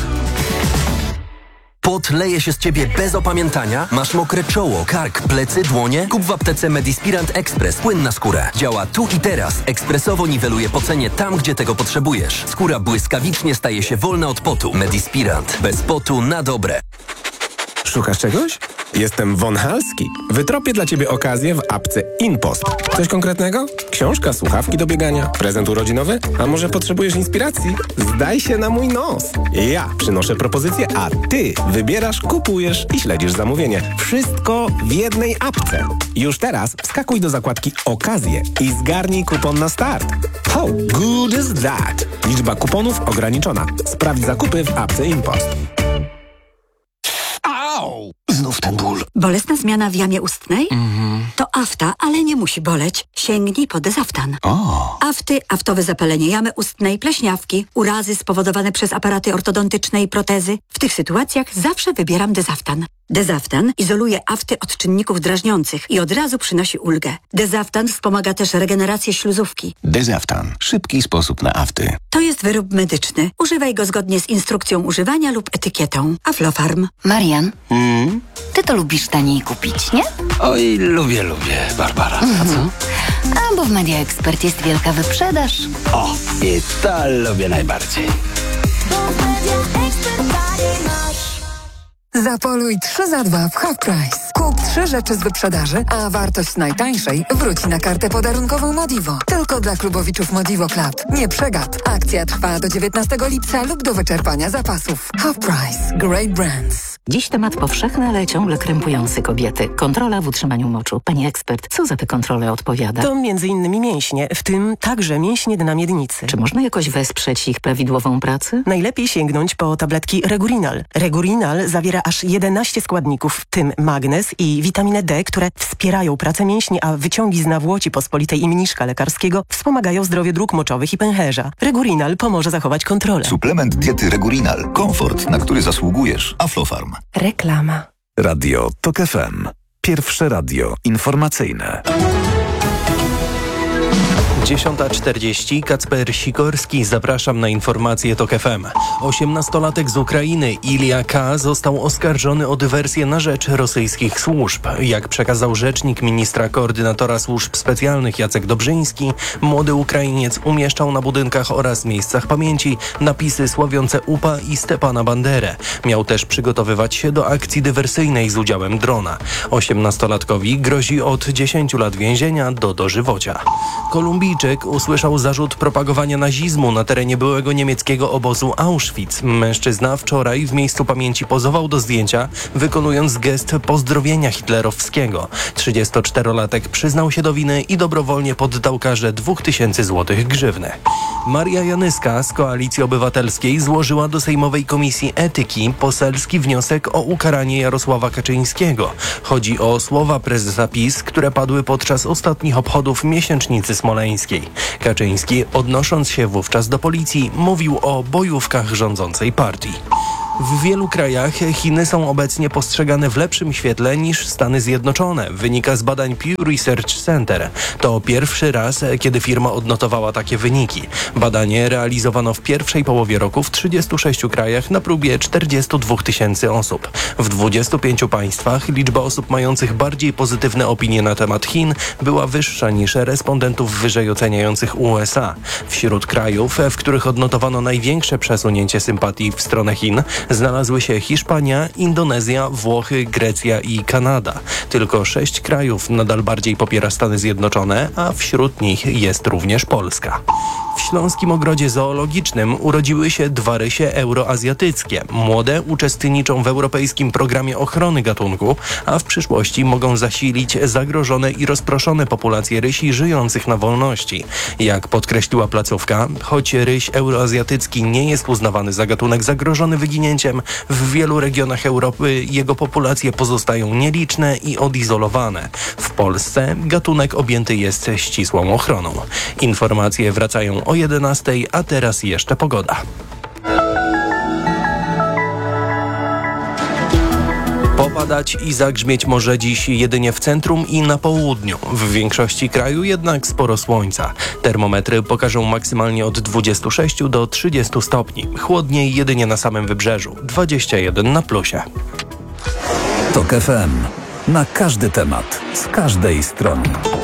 Pot leje się z ciebie bez opamiętania? Masz mokre czoło, kark, plecy, dłonie? Kup w aptece Medispirant Express płyn na skórę. Działa tu i teraz. Ekspresowo niweluje pocenie tam, gdzie tego potrzebujesz. Skóra błyskawicznie staje się wolna od potu. Medispirant. Bez potu na dobre. Szukasz czegoś? Jestem Von Halski. Wytropię dla ciebie okazję w apce InPost. Coś konkretnego? Książka, słuchawki do biegania, prezent urodzinowy? A może potrzebujesz inspiracji? Zdaj się na mój nos. Ja przynoszę propozycję, a ty wybierasz, kupujesz i śledzisz zamówienie. Wszystko w jednej apce. Już teraz wskakuj do zakładki Okazje i zgarnij kupon na start. How good is that? Liczba kuponów ograniczona. Sprawdź zakupy w apce InPost. Au! Znów znów ten ból. Bolesna zmiana w jamie ustnej? To afta, ale nie musi boleć. Sięgnij po Dezaftan. Afty, aftowe zapalenie jamy ustnej, pleśniawki, urazy spowodowane przez aparaty ortodontyczne i protezy. W tych sytuacjach zawsze wybieram Dezaftan. Dezaftan izoluje afty od czynników drażniących i od razu przynosi ulgę. Dezaftan wspomaga też regenerację śluzówki. Dezaftan. Szybki sposób na afty. To jest wyrób medyczny. Używaj go zgodnie z instrukcją używania lub etykietą. Aflofarm. Marian, ty to lubisz taniej kupić, nie? Oj, lubię, Barbara. A co? A bo w Media Expert jest wielka wyprzedaż. O, i to lubię najbardziej. Zapoluj 3 za 2 w Half Price. Kup 3 rzeczy z wyprzedaży, a wartość najtańszej wróci na kartę podarunkową Modivo. Tylko dla klubowiczów Modivo Club. Nie przegap. Akcja trwa do 19 lipca lub do wyczerpania zapasów. Half Price. Great Brands. Dziś temat powszechny, ale ciągle krępujący kobiety. Kontrola w utrzymaniu moczu. Pani ekspert, co za tę kontrolę odpowiada? To m.in. mięśnie, w tym także mięśnie dna miednicy. Czy można jakoś wesprzeć ich prawidłową pracę? Najlepiej sięgnąć po tabletki Regurinal. Regurinal zawiera aż 11 składników, w tym magnez i witaminę D, które wspierają pracę mięśni, a wyciągi z nawłoci pospolitej i mniszka lekarskiego wspomagają zdrowie dróg moczowych i pęcherza. Regurinal pomoże zachować kontrolę. Suplement diety Regurinal. Komfort, na który zasługujesz. Aflofarm. Reklama. Radio TOK FM. Pierwsze radio informacyjne. 10:40. Kacper Sikorski. Zapraszam na informacje TOK FM. 18-latek z Ukrainy Ilja K. został oskarżony o dywersję na rzecz rosyjskich służb. Jak przekazał rzecznik ministra koordynatora służb specjalnych Jacek Dobrzyński, młody Ukrainiec umieszczał na budynkach oraz miejscach pamięci napisy sławiące UPA i Stepana Banderę. Miał też przygotowywać się do akcji dywersyjnej z udziałem drona. 18-latkowi grozi od 10 lat więzienia do dożywocia. Kolumbijczyk usłyszał zarzut propagowania nazizmu na terenie byłego niemieckiego obozu Auschwitz. Mężczyzna wczoraj w miejscu pamięci pozował do zdjęcia, wykonując gest pozdrowienia hitlerowskiego. 34-latek przyznał się do winy i dobrowolnie poddał karze 2000 złotych grzywny. Maria Janyska z Koalicji Obywatelskiej złożyła do Sejmowej Komisji Etyki poselski wniosek o ukaranie Jarosława Kaczyńskiego. Chodzi o słowa prezesa PiS, które padły podczas ostatnich obchodów miesięcznicy smoleńskiej. Kaczyński, odnosząc się wówczas do policji, mówił o bojówkach rządzącej partii. W wielu krajach Chiny są obecnie postrzegane w lepszym świetle niż Stany Zjednoczone, wynika z badań Pew Research Center. To pierwszy raz, kiedy firma odnotowała takie wyniki. Badanie realizowano w pierwszej połowie roku w 36 krajach na próbie 42 000 osób. W 25 państwach liczba osób mających bardziej pozytywne opinie na temat Chin była wyższa niż respondentów wyżej oceniających USA. Wśród krajów, w których odnotowano największe przesunięcie sympatii w stronę Chin, znalazły się Hiszpania, Indonezja, Włochy, Grecja i Kanada. Tylko 6 krajów nadal bardziej popiera Stany Zjednoczone, a wśród nich jest również Polska. W Śląskim Ogrodzie Zoologicznym urodziły się 2 rysie euroazjatyckie. Młode uczestniczą w europejskim programie ochrony gatunku, a w przyszłości mogą zasilić zagrożone i rozproszone populacje rysi żyjących na wolności. Jak podkreśliła placówka, choć ryś euroazjatycki nie jest uznawany za gatunek zagrożony wyginięciem, w wielu regionach Europy jego populacje pozostają nieliczne i odizolowane. W Polsce gatunek objęty jest ścisłą ochroną. Informacje wracają o 11:00, a teraz jeszcze pogoda. Popadać i zagrzmieć może dziś jedynie w centrum i na południu. W większości kraju jednak sporo słońca. Termometry pokażą maksymalnie od 26 do 30 stopni. Chłodniej jedynie na samym wybrzeżu. 21 na plusie. TOK FM. Na każdy temat. Z każdej strony.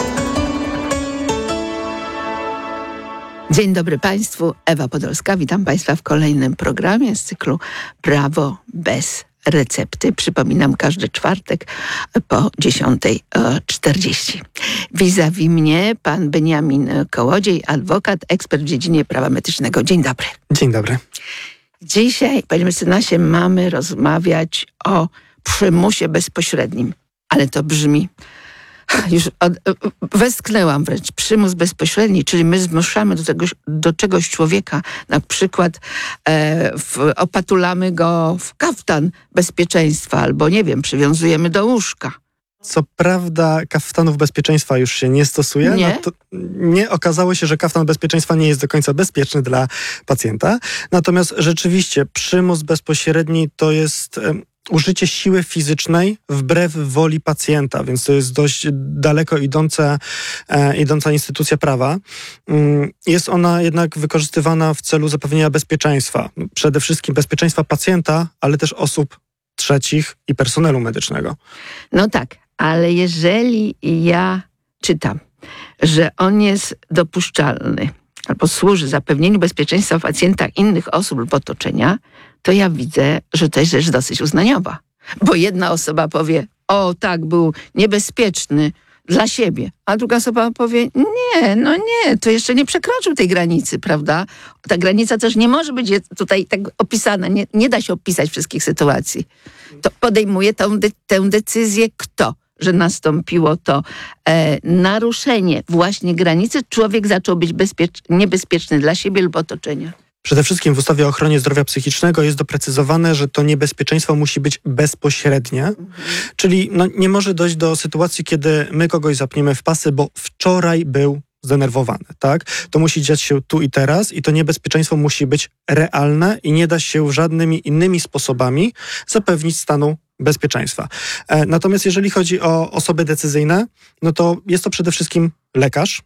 Dzień dobry Państwu, Ewa Podolska. Witam Państwa w kolejnym programie z cyklu Prawo bez recepty. Przypominam, każdy czwartek po 10:40. Vis-a-vis mnie pan Beniamin Kołodziej, adwokat, ekspert w dziedzinie prawa medycznego. Dzień dobry. Dzień dobry. Dzisiaj, panie mecenasie, mamy rozmawiać o przymusie bezpośrednim. Ale to brzmi już westchnęłam wręcz, przymus bezpośredni, czyli my zmuszamy do czegoś człowieka, na przykład opatulamy go w kaftan bezpieczeństwa, albo nie wiem, przywiązujemy do łóżka. Co prawda kaftanów bezpieczeństwa już się nie stosuje. Nie okazało się, że kaftan bezpieczeństwa nie jest do końca bezpieczny dla pacjenta. Natomiast rzeczywiście przymus bezpośredni to jest użycie siły fizycznej wbrew woli pacjenta, więc to jest dość daleko idąca instytucja prawa. Jest ona jednak wykorzystywana w celu zapewnienia bezpieczeństwa. Przede wszystkim bezpieczeństwa pacjenta, ale też osób trzecich i personelu medycznego. No tak, ale jeżeli ja czytam, że on jest dopuszczalny albo służy zapewnieniu bezpieczeństwa pacjenta, innych osób lub otoczenia, to ja widzę, że to jest rzecz dosyć uznaniowa. Bo jedna osoba powie, o tak, był niebezpieczny dla siebie, a druga osoba powie, nie, to jeszcze nie przekroczył tej granicy, prawda? Ta granica też nie może być tutaj tak opisana, nie da się opisać wszystkich sytuacji. To podejmuje tę decyzję kto? Że nastąpiło to naruszenie właśnie granicy, człowiek zaczął być niebezpieczny dla siebie lub otoczenia. Przede wszystkim w ustawie o ochronie zdrowia psychicznego jest doprecyzowane, że to niebezpieczeństwo musi być bezpośrednie, czyli nie może dojść do sytuacji, kiedy my kogoś zapniemy w pasy, bo wczoraj był zdenerwowany, tak? To musi dziać się tu i teraz i to niebezpieczeństwo musi być realne i nie da się żadnymi innymi sposobami zapewnić stanu bezpieczeństwa. Natomiast jeżeli chodzi o osoby decyzyjne, no to jest to przede wszystkim lekarz,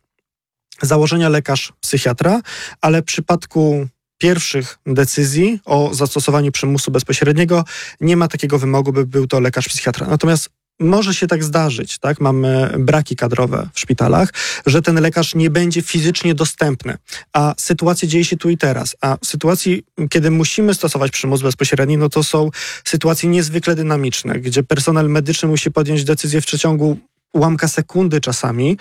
z założenia lekarz psychiatra, ale w przypadku pierwszych decyzji o zastosowaniu przymusu bezpośredniego nie ma takiego wymogu, by był to lekarz psychiatra. Natomiast może się tak zdarzyć, tak? Mamy braki kadrowe w szpitalach, że ten lekarz nie będzie fizycznie dostępny, a sytuacja dzieje się tu i teraz. A w sytuacji, kiedy musimy stosować przymus bezpośredni, no to są sytuacje niezwykle dynamiczne, gdzie personel medyczny musi podjąć decyzję w przeciągu ułamka sekundy czasami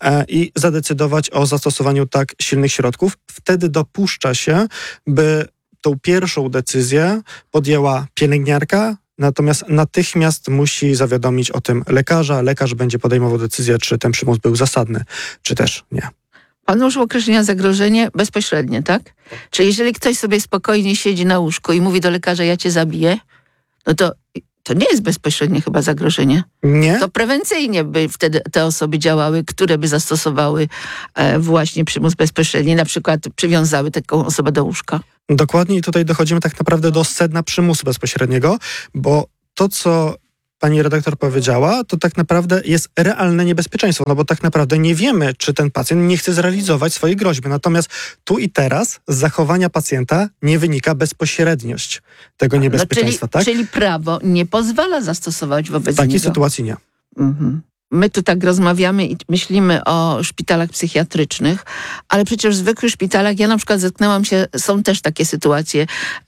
i zadecydować o zastosowaniu tak silnych środków. Wtedy dopuszcza się, by tą pierwszą decyzję podjęła pielęgniarka, natomiast natychmiast musi zawiadomić o tym lekarza. Lekarz będzie podejmował decyzję, czy ten przymus był zasadny, czy też nie. Pan użył określenia zagrożenie bezpośrednie, tak? Czyli jeżeli ktoś sobie spokojnie siedzi na łóżku i mówi do lekarza, ja cię zabiję, no to nie jest bezpośrednie chyba zagrożenie. Nie? To prewencyjnie by wtedy te osoby działały, które by zastosowały właśnie przymus bezpośredni, na przykład przywiązały taką osobę do łóżka. Dokładnie i tutaj dochodzimy tak naprawdę do sedna przymusu bezpośredniego, bo to, co pani redaktor powiedziała, to tak naprawdę jest realne niebezpieczeństwo, no bo tak naprawdę nie wiemy, czy ten pacjent nie chce zrealizować swojej groźby. Natomiast tu i teraz z zachowania pacjenta nie wynika bezpośredniość tego niebezpieczeństwa, tak? Czyli prawo nie pozwala zastosować wobec niego. W takiej sytuacji nie. Mhm. My tu tak rozmawiamy i myślimy o szpitalach psychiatrycznych, ale przecież w zwykłych szpitalach, ja na przykład zetknęłam się, są też takie sytuacje,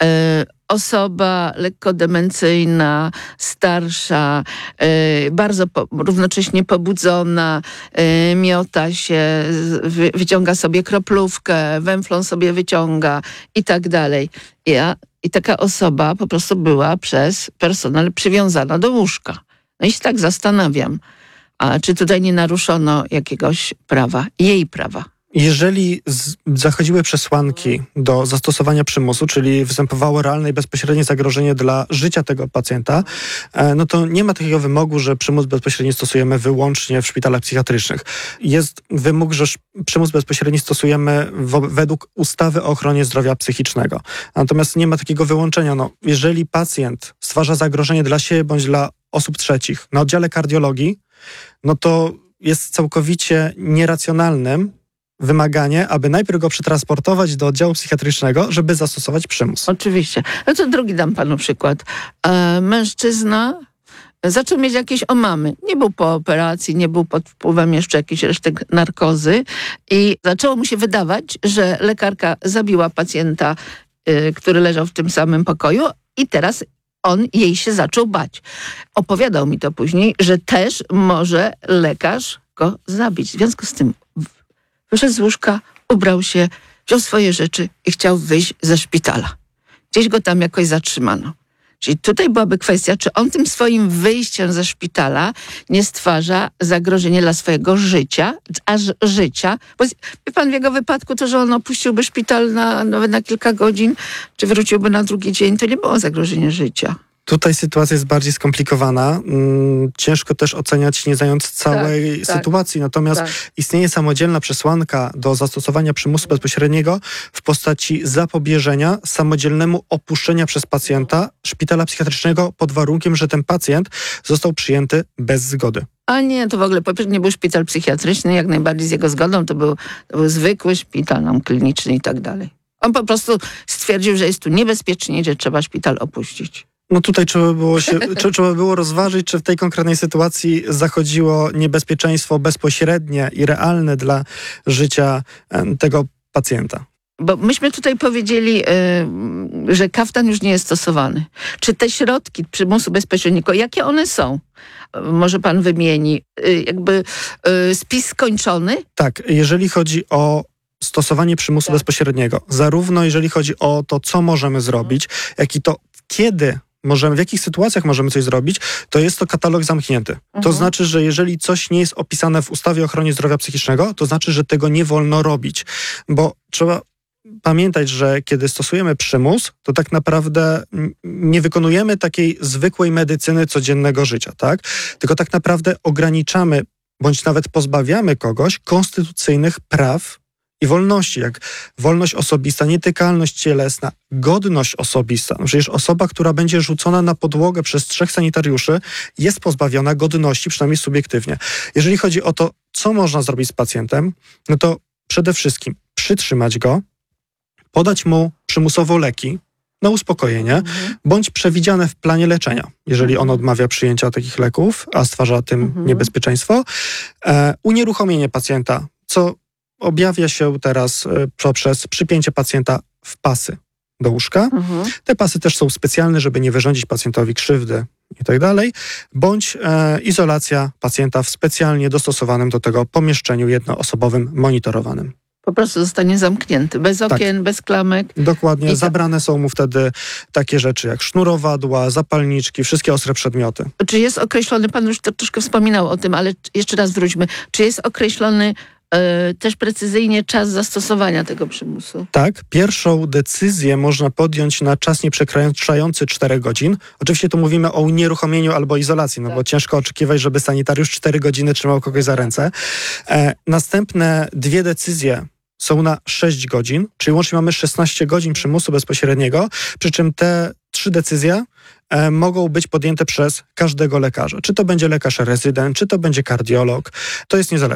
osoba lekko demencyjna, starsza, bardzo równocześnie pobudzona, miota się, wyciąga sobie kroplówkę, węflon sobie wyciąga i tak dalej. I taka osoba po prostu była przez personel przywiązana do łóżka. No i się tak zastanawiam, a czy tutaj nie naruszono jakiegoś prawa, jej prawa? Jeżeli zachodziły przesłanki do zastosowania przymusu, czyli występowało realne i bezpośrednie zagrożenie dla życia tego pacjenta, no to nie ma takiego wymogu, że przymus bezpośredni stosujemy wyłącznie w szpitalach psychiatrycznych. Jest wymóg, że przymus bezpośredni stosujemy według ustawy o ochronie zdrowia psychicznego. Natomiast nie ma takiego wyłączenia. No, jeżeli pacjent stwarza zagrożenie dla siebie bądź dla osób trzecich na oddziale kardiologii, no to jest całkowicie nieracjonalnym wymaganie, aby najpierw go przetransportować do oddziału psychiatrycznego, żeby zastosować przymus. Oczywiście. No to drugi dam panu przykład. Mężczyzna zaczął mieć jakieś omamy. Nie był po operacji, nie był pod wpływem jeszcze jakichś resztek narkozy i zaczęło mu się wydawać, że lekarka zabiła pacjenta, który leżał w tym samym pokoju i teraz on jej się zaczął bać. Opowiadał mi to później, że też może lekarz go zabić. W związku z tym wyszedł z łóżka, ubrał się, wziął swoje rzeczy i chciał wyjść ze szpitala. Gdzieś go tam jakoś zatrzymano. Czyli tutaj byłaby kwestia, czy on tym swoim wyjściem ze szpitala nie stwarza zagrożenia dla swojego życia, aż życia. Bo wie pan, w jego wypadku to, że on opuściłby szpital nawet na kilka godzin, czy wróciłby na drugi dzień, to nie było zagrożenie życia. Tutaj sytuacja jest bardziej skomplikowana. Ciężko też oceniać, nie znając całej sytuacji. Natomiast istnieje samodzielna przesłanka do zastosowania przymusu bezpośredniego w postaci zapobieżenia samodzielnemu opuszczenia przez pacjenta szpitala psychiatrycznego pod warunkiem, że ten pacjent został przyjęty bez zgody. A nie, to w ogóle nie był szpital psychiatryczny, jak najbardziej z jego zgodą. To był zwykły szpital kliniczny i tak dalej. On po prostu stwierdził, że jest tu niebezpiecznie, że trzeba szpital opuścić. No tutaj trzeba było rozważyć, czy w tej konkretnej sytuacji zachodziło niebezpieczeństwo bezpośrednie i realne dla życia tego pacjenta. Bo myśmy tutaj powiedzieli, że kaftan już nie jest stosowany. Czy te środki przymusu bezpośredniego, jakie one są? Może pan wymieni spis skończony? Tak, jeżeli chodzi o stosowanie przymusu bezpośredniego, zarówno jeżeli chodzi o to, co możemy zrobić, jak i to, kiedy możemy, w jakich sytuacjach możemy coś zrobić, to jest to katalog zamknięty. To znaczy, że jeżeli coś nie jest opisane w ustawie o ochronie zdrowia psychicznego, to znaczy, że tego nie wolno robić. Bo trzeba pamiętać, że kiedy stosujemy przymus, to tak naprawdę nie wykonujemy takiej zwykłej medycyny codziennego życia, tak? Tylko tak naprawdę ograniczamy, bądź nawet pozbawiamy kogoś konstytucyjnych praw i wolności, jak wolność osobista, nietykalność cielesna, godność osobista. Przecież osoba, która będzie rzucona na podłogę przez 3 sanitariuszy, jest pozbawiona godności, przynajmniej subiektywnie. Jeżeli chodzi o to, co można zrobić z pacjentem, no to przede wszystkim przytrzymać go, podać mu przymusowo leki na uspokojenie, bądź przewidziane w planie leczenia, jeżeli on odmawia przyjęcia takich leków, a stwarza tym niebezpieczeństwo. Unieruchomienie pacjenta, co objawia się teraz poprzez przypięcie pacjenta w pasy do łóżka. Te pasy też są specjalne, żeby nie wyrządzić pacjentowi krzywdy i tak dalej, bądź izolacja pacjenta w specjalnie dostosowanym do tego pomieszczeniu jednoosobowym, monitorowanym. Po prostu zostanie zamknięty, bez okien, bez klamek. Dokładnie, zabrane są mu wtedy takie rzeczy jak sznurowadła, zapalniczki, wszystkie ostre przedmioty. Czy jest określony, pan już troszkę wspominał o tym, ale jeszcze raz wróćmy, czy jest określony też precyzyjnie czas zastosowania tego przymusu? Tak, pierwszą decyzję można podjąć na czas nieprzekraczający 4 godzin. Oczywiście tu mówimy o unieruchomieniu albo izolacji, bo ciężko oczekiwać, żeby sanitariusz 4 godziny trzymał kogoś za ręce. Następne 2 decyzje są na 6 godzin, czyli łącznie mamy 16 godzin przymusu bezpośredniego, przy czym te 3 decyzje mogą być podjęte przez każdego lekarza. Czy to będzie lekarz rezydent, czy to będzie kardiolog, to jest niezależne.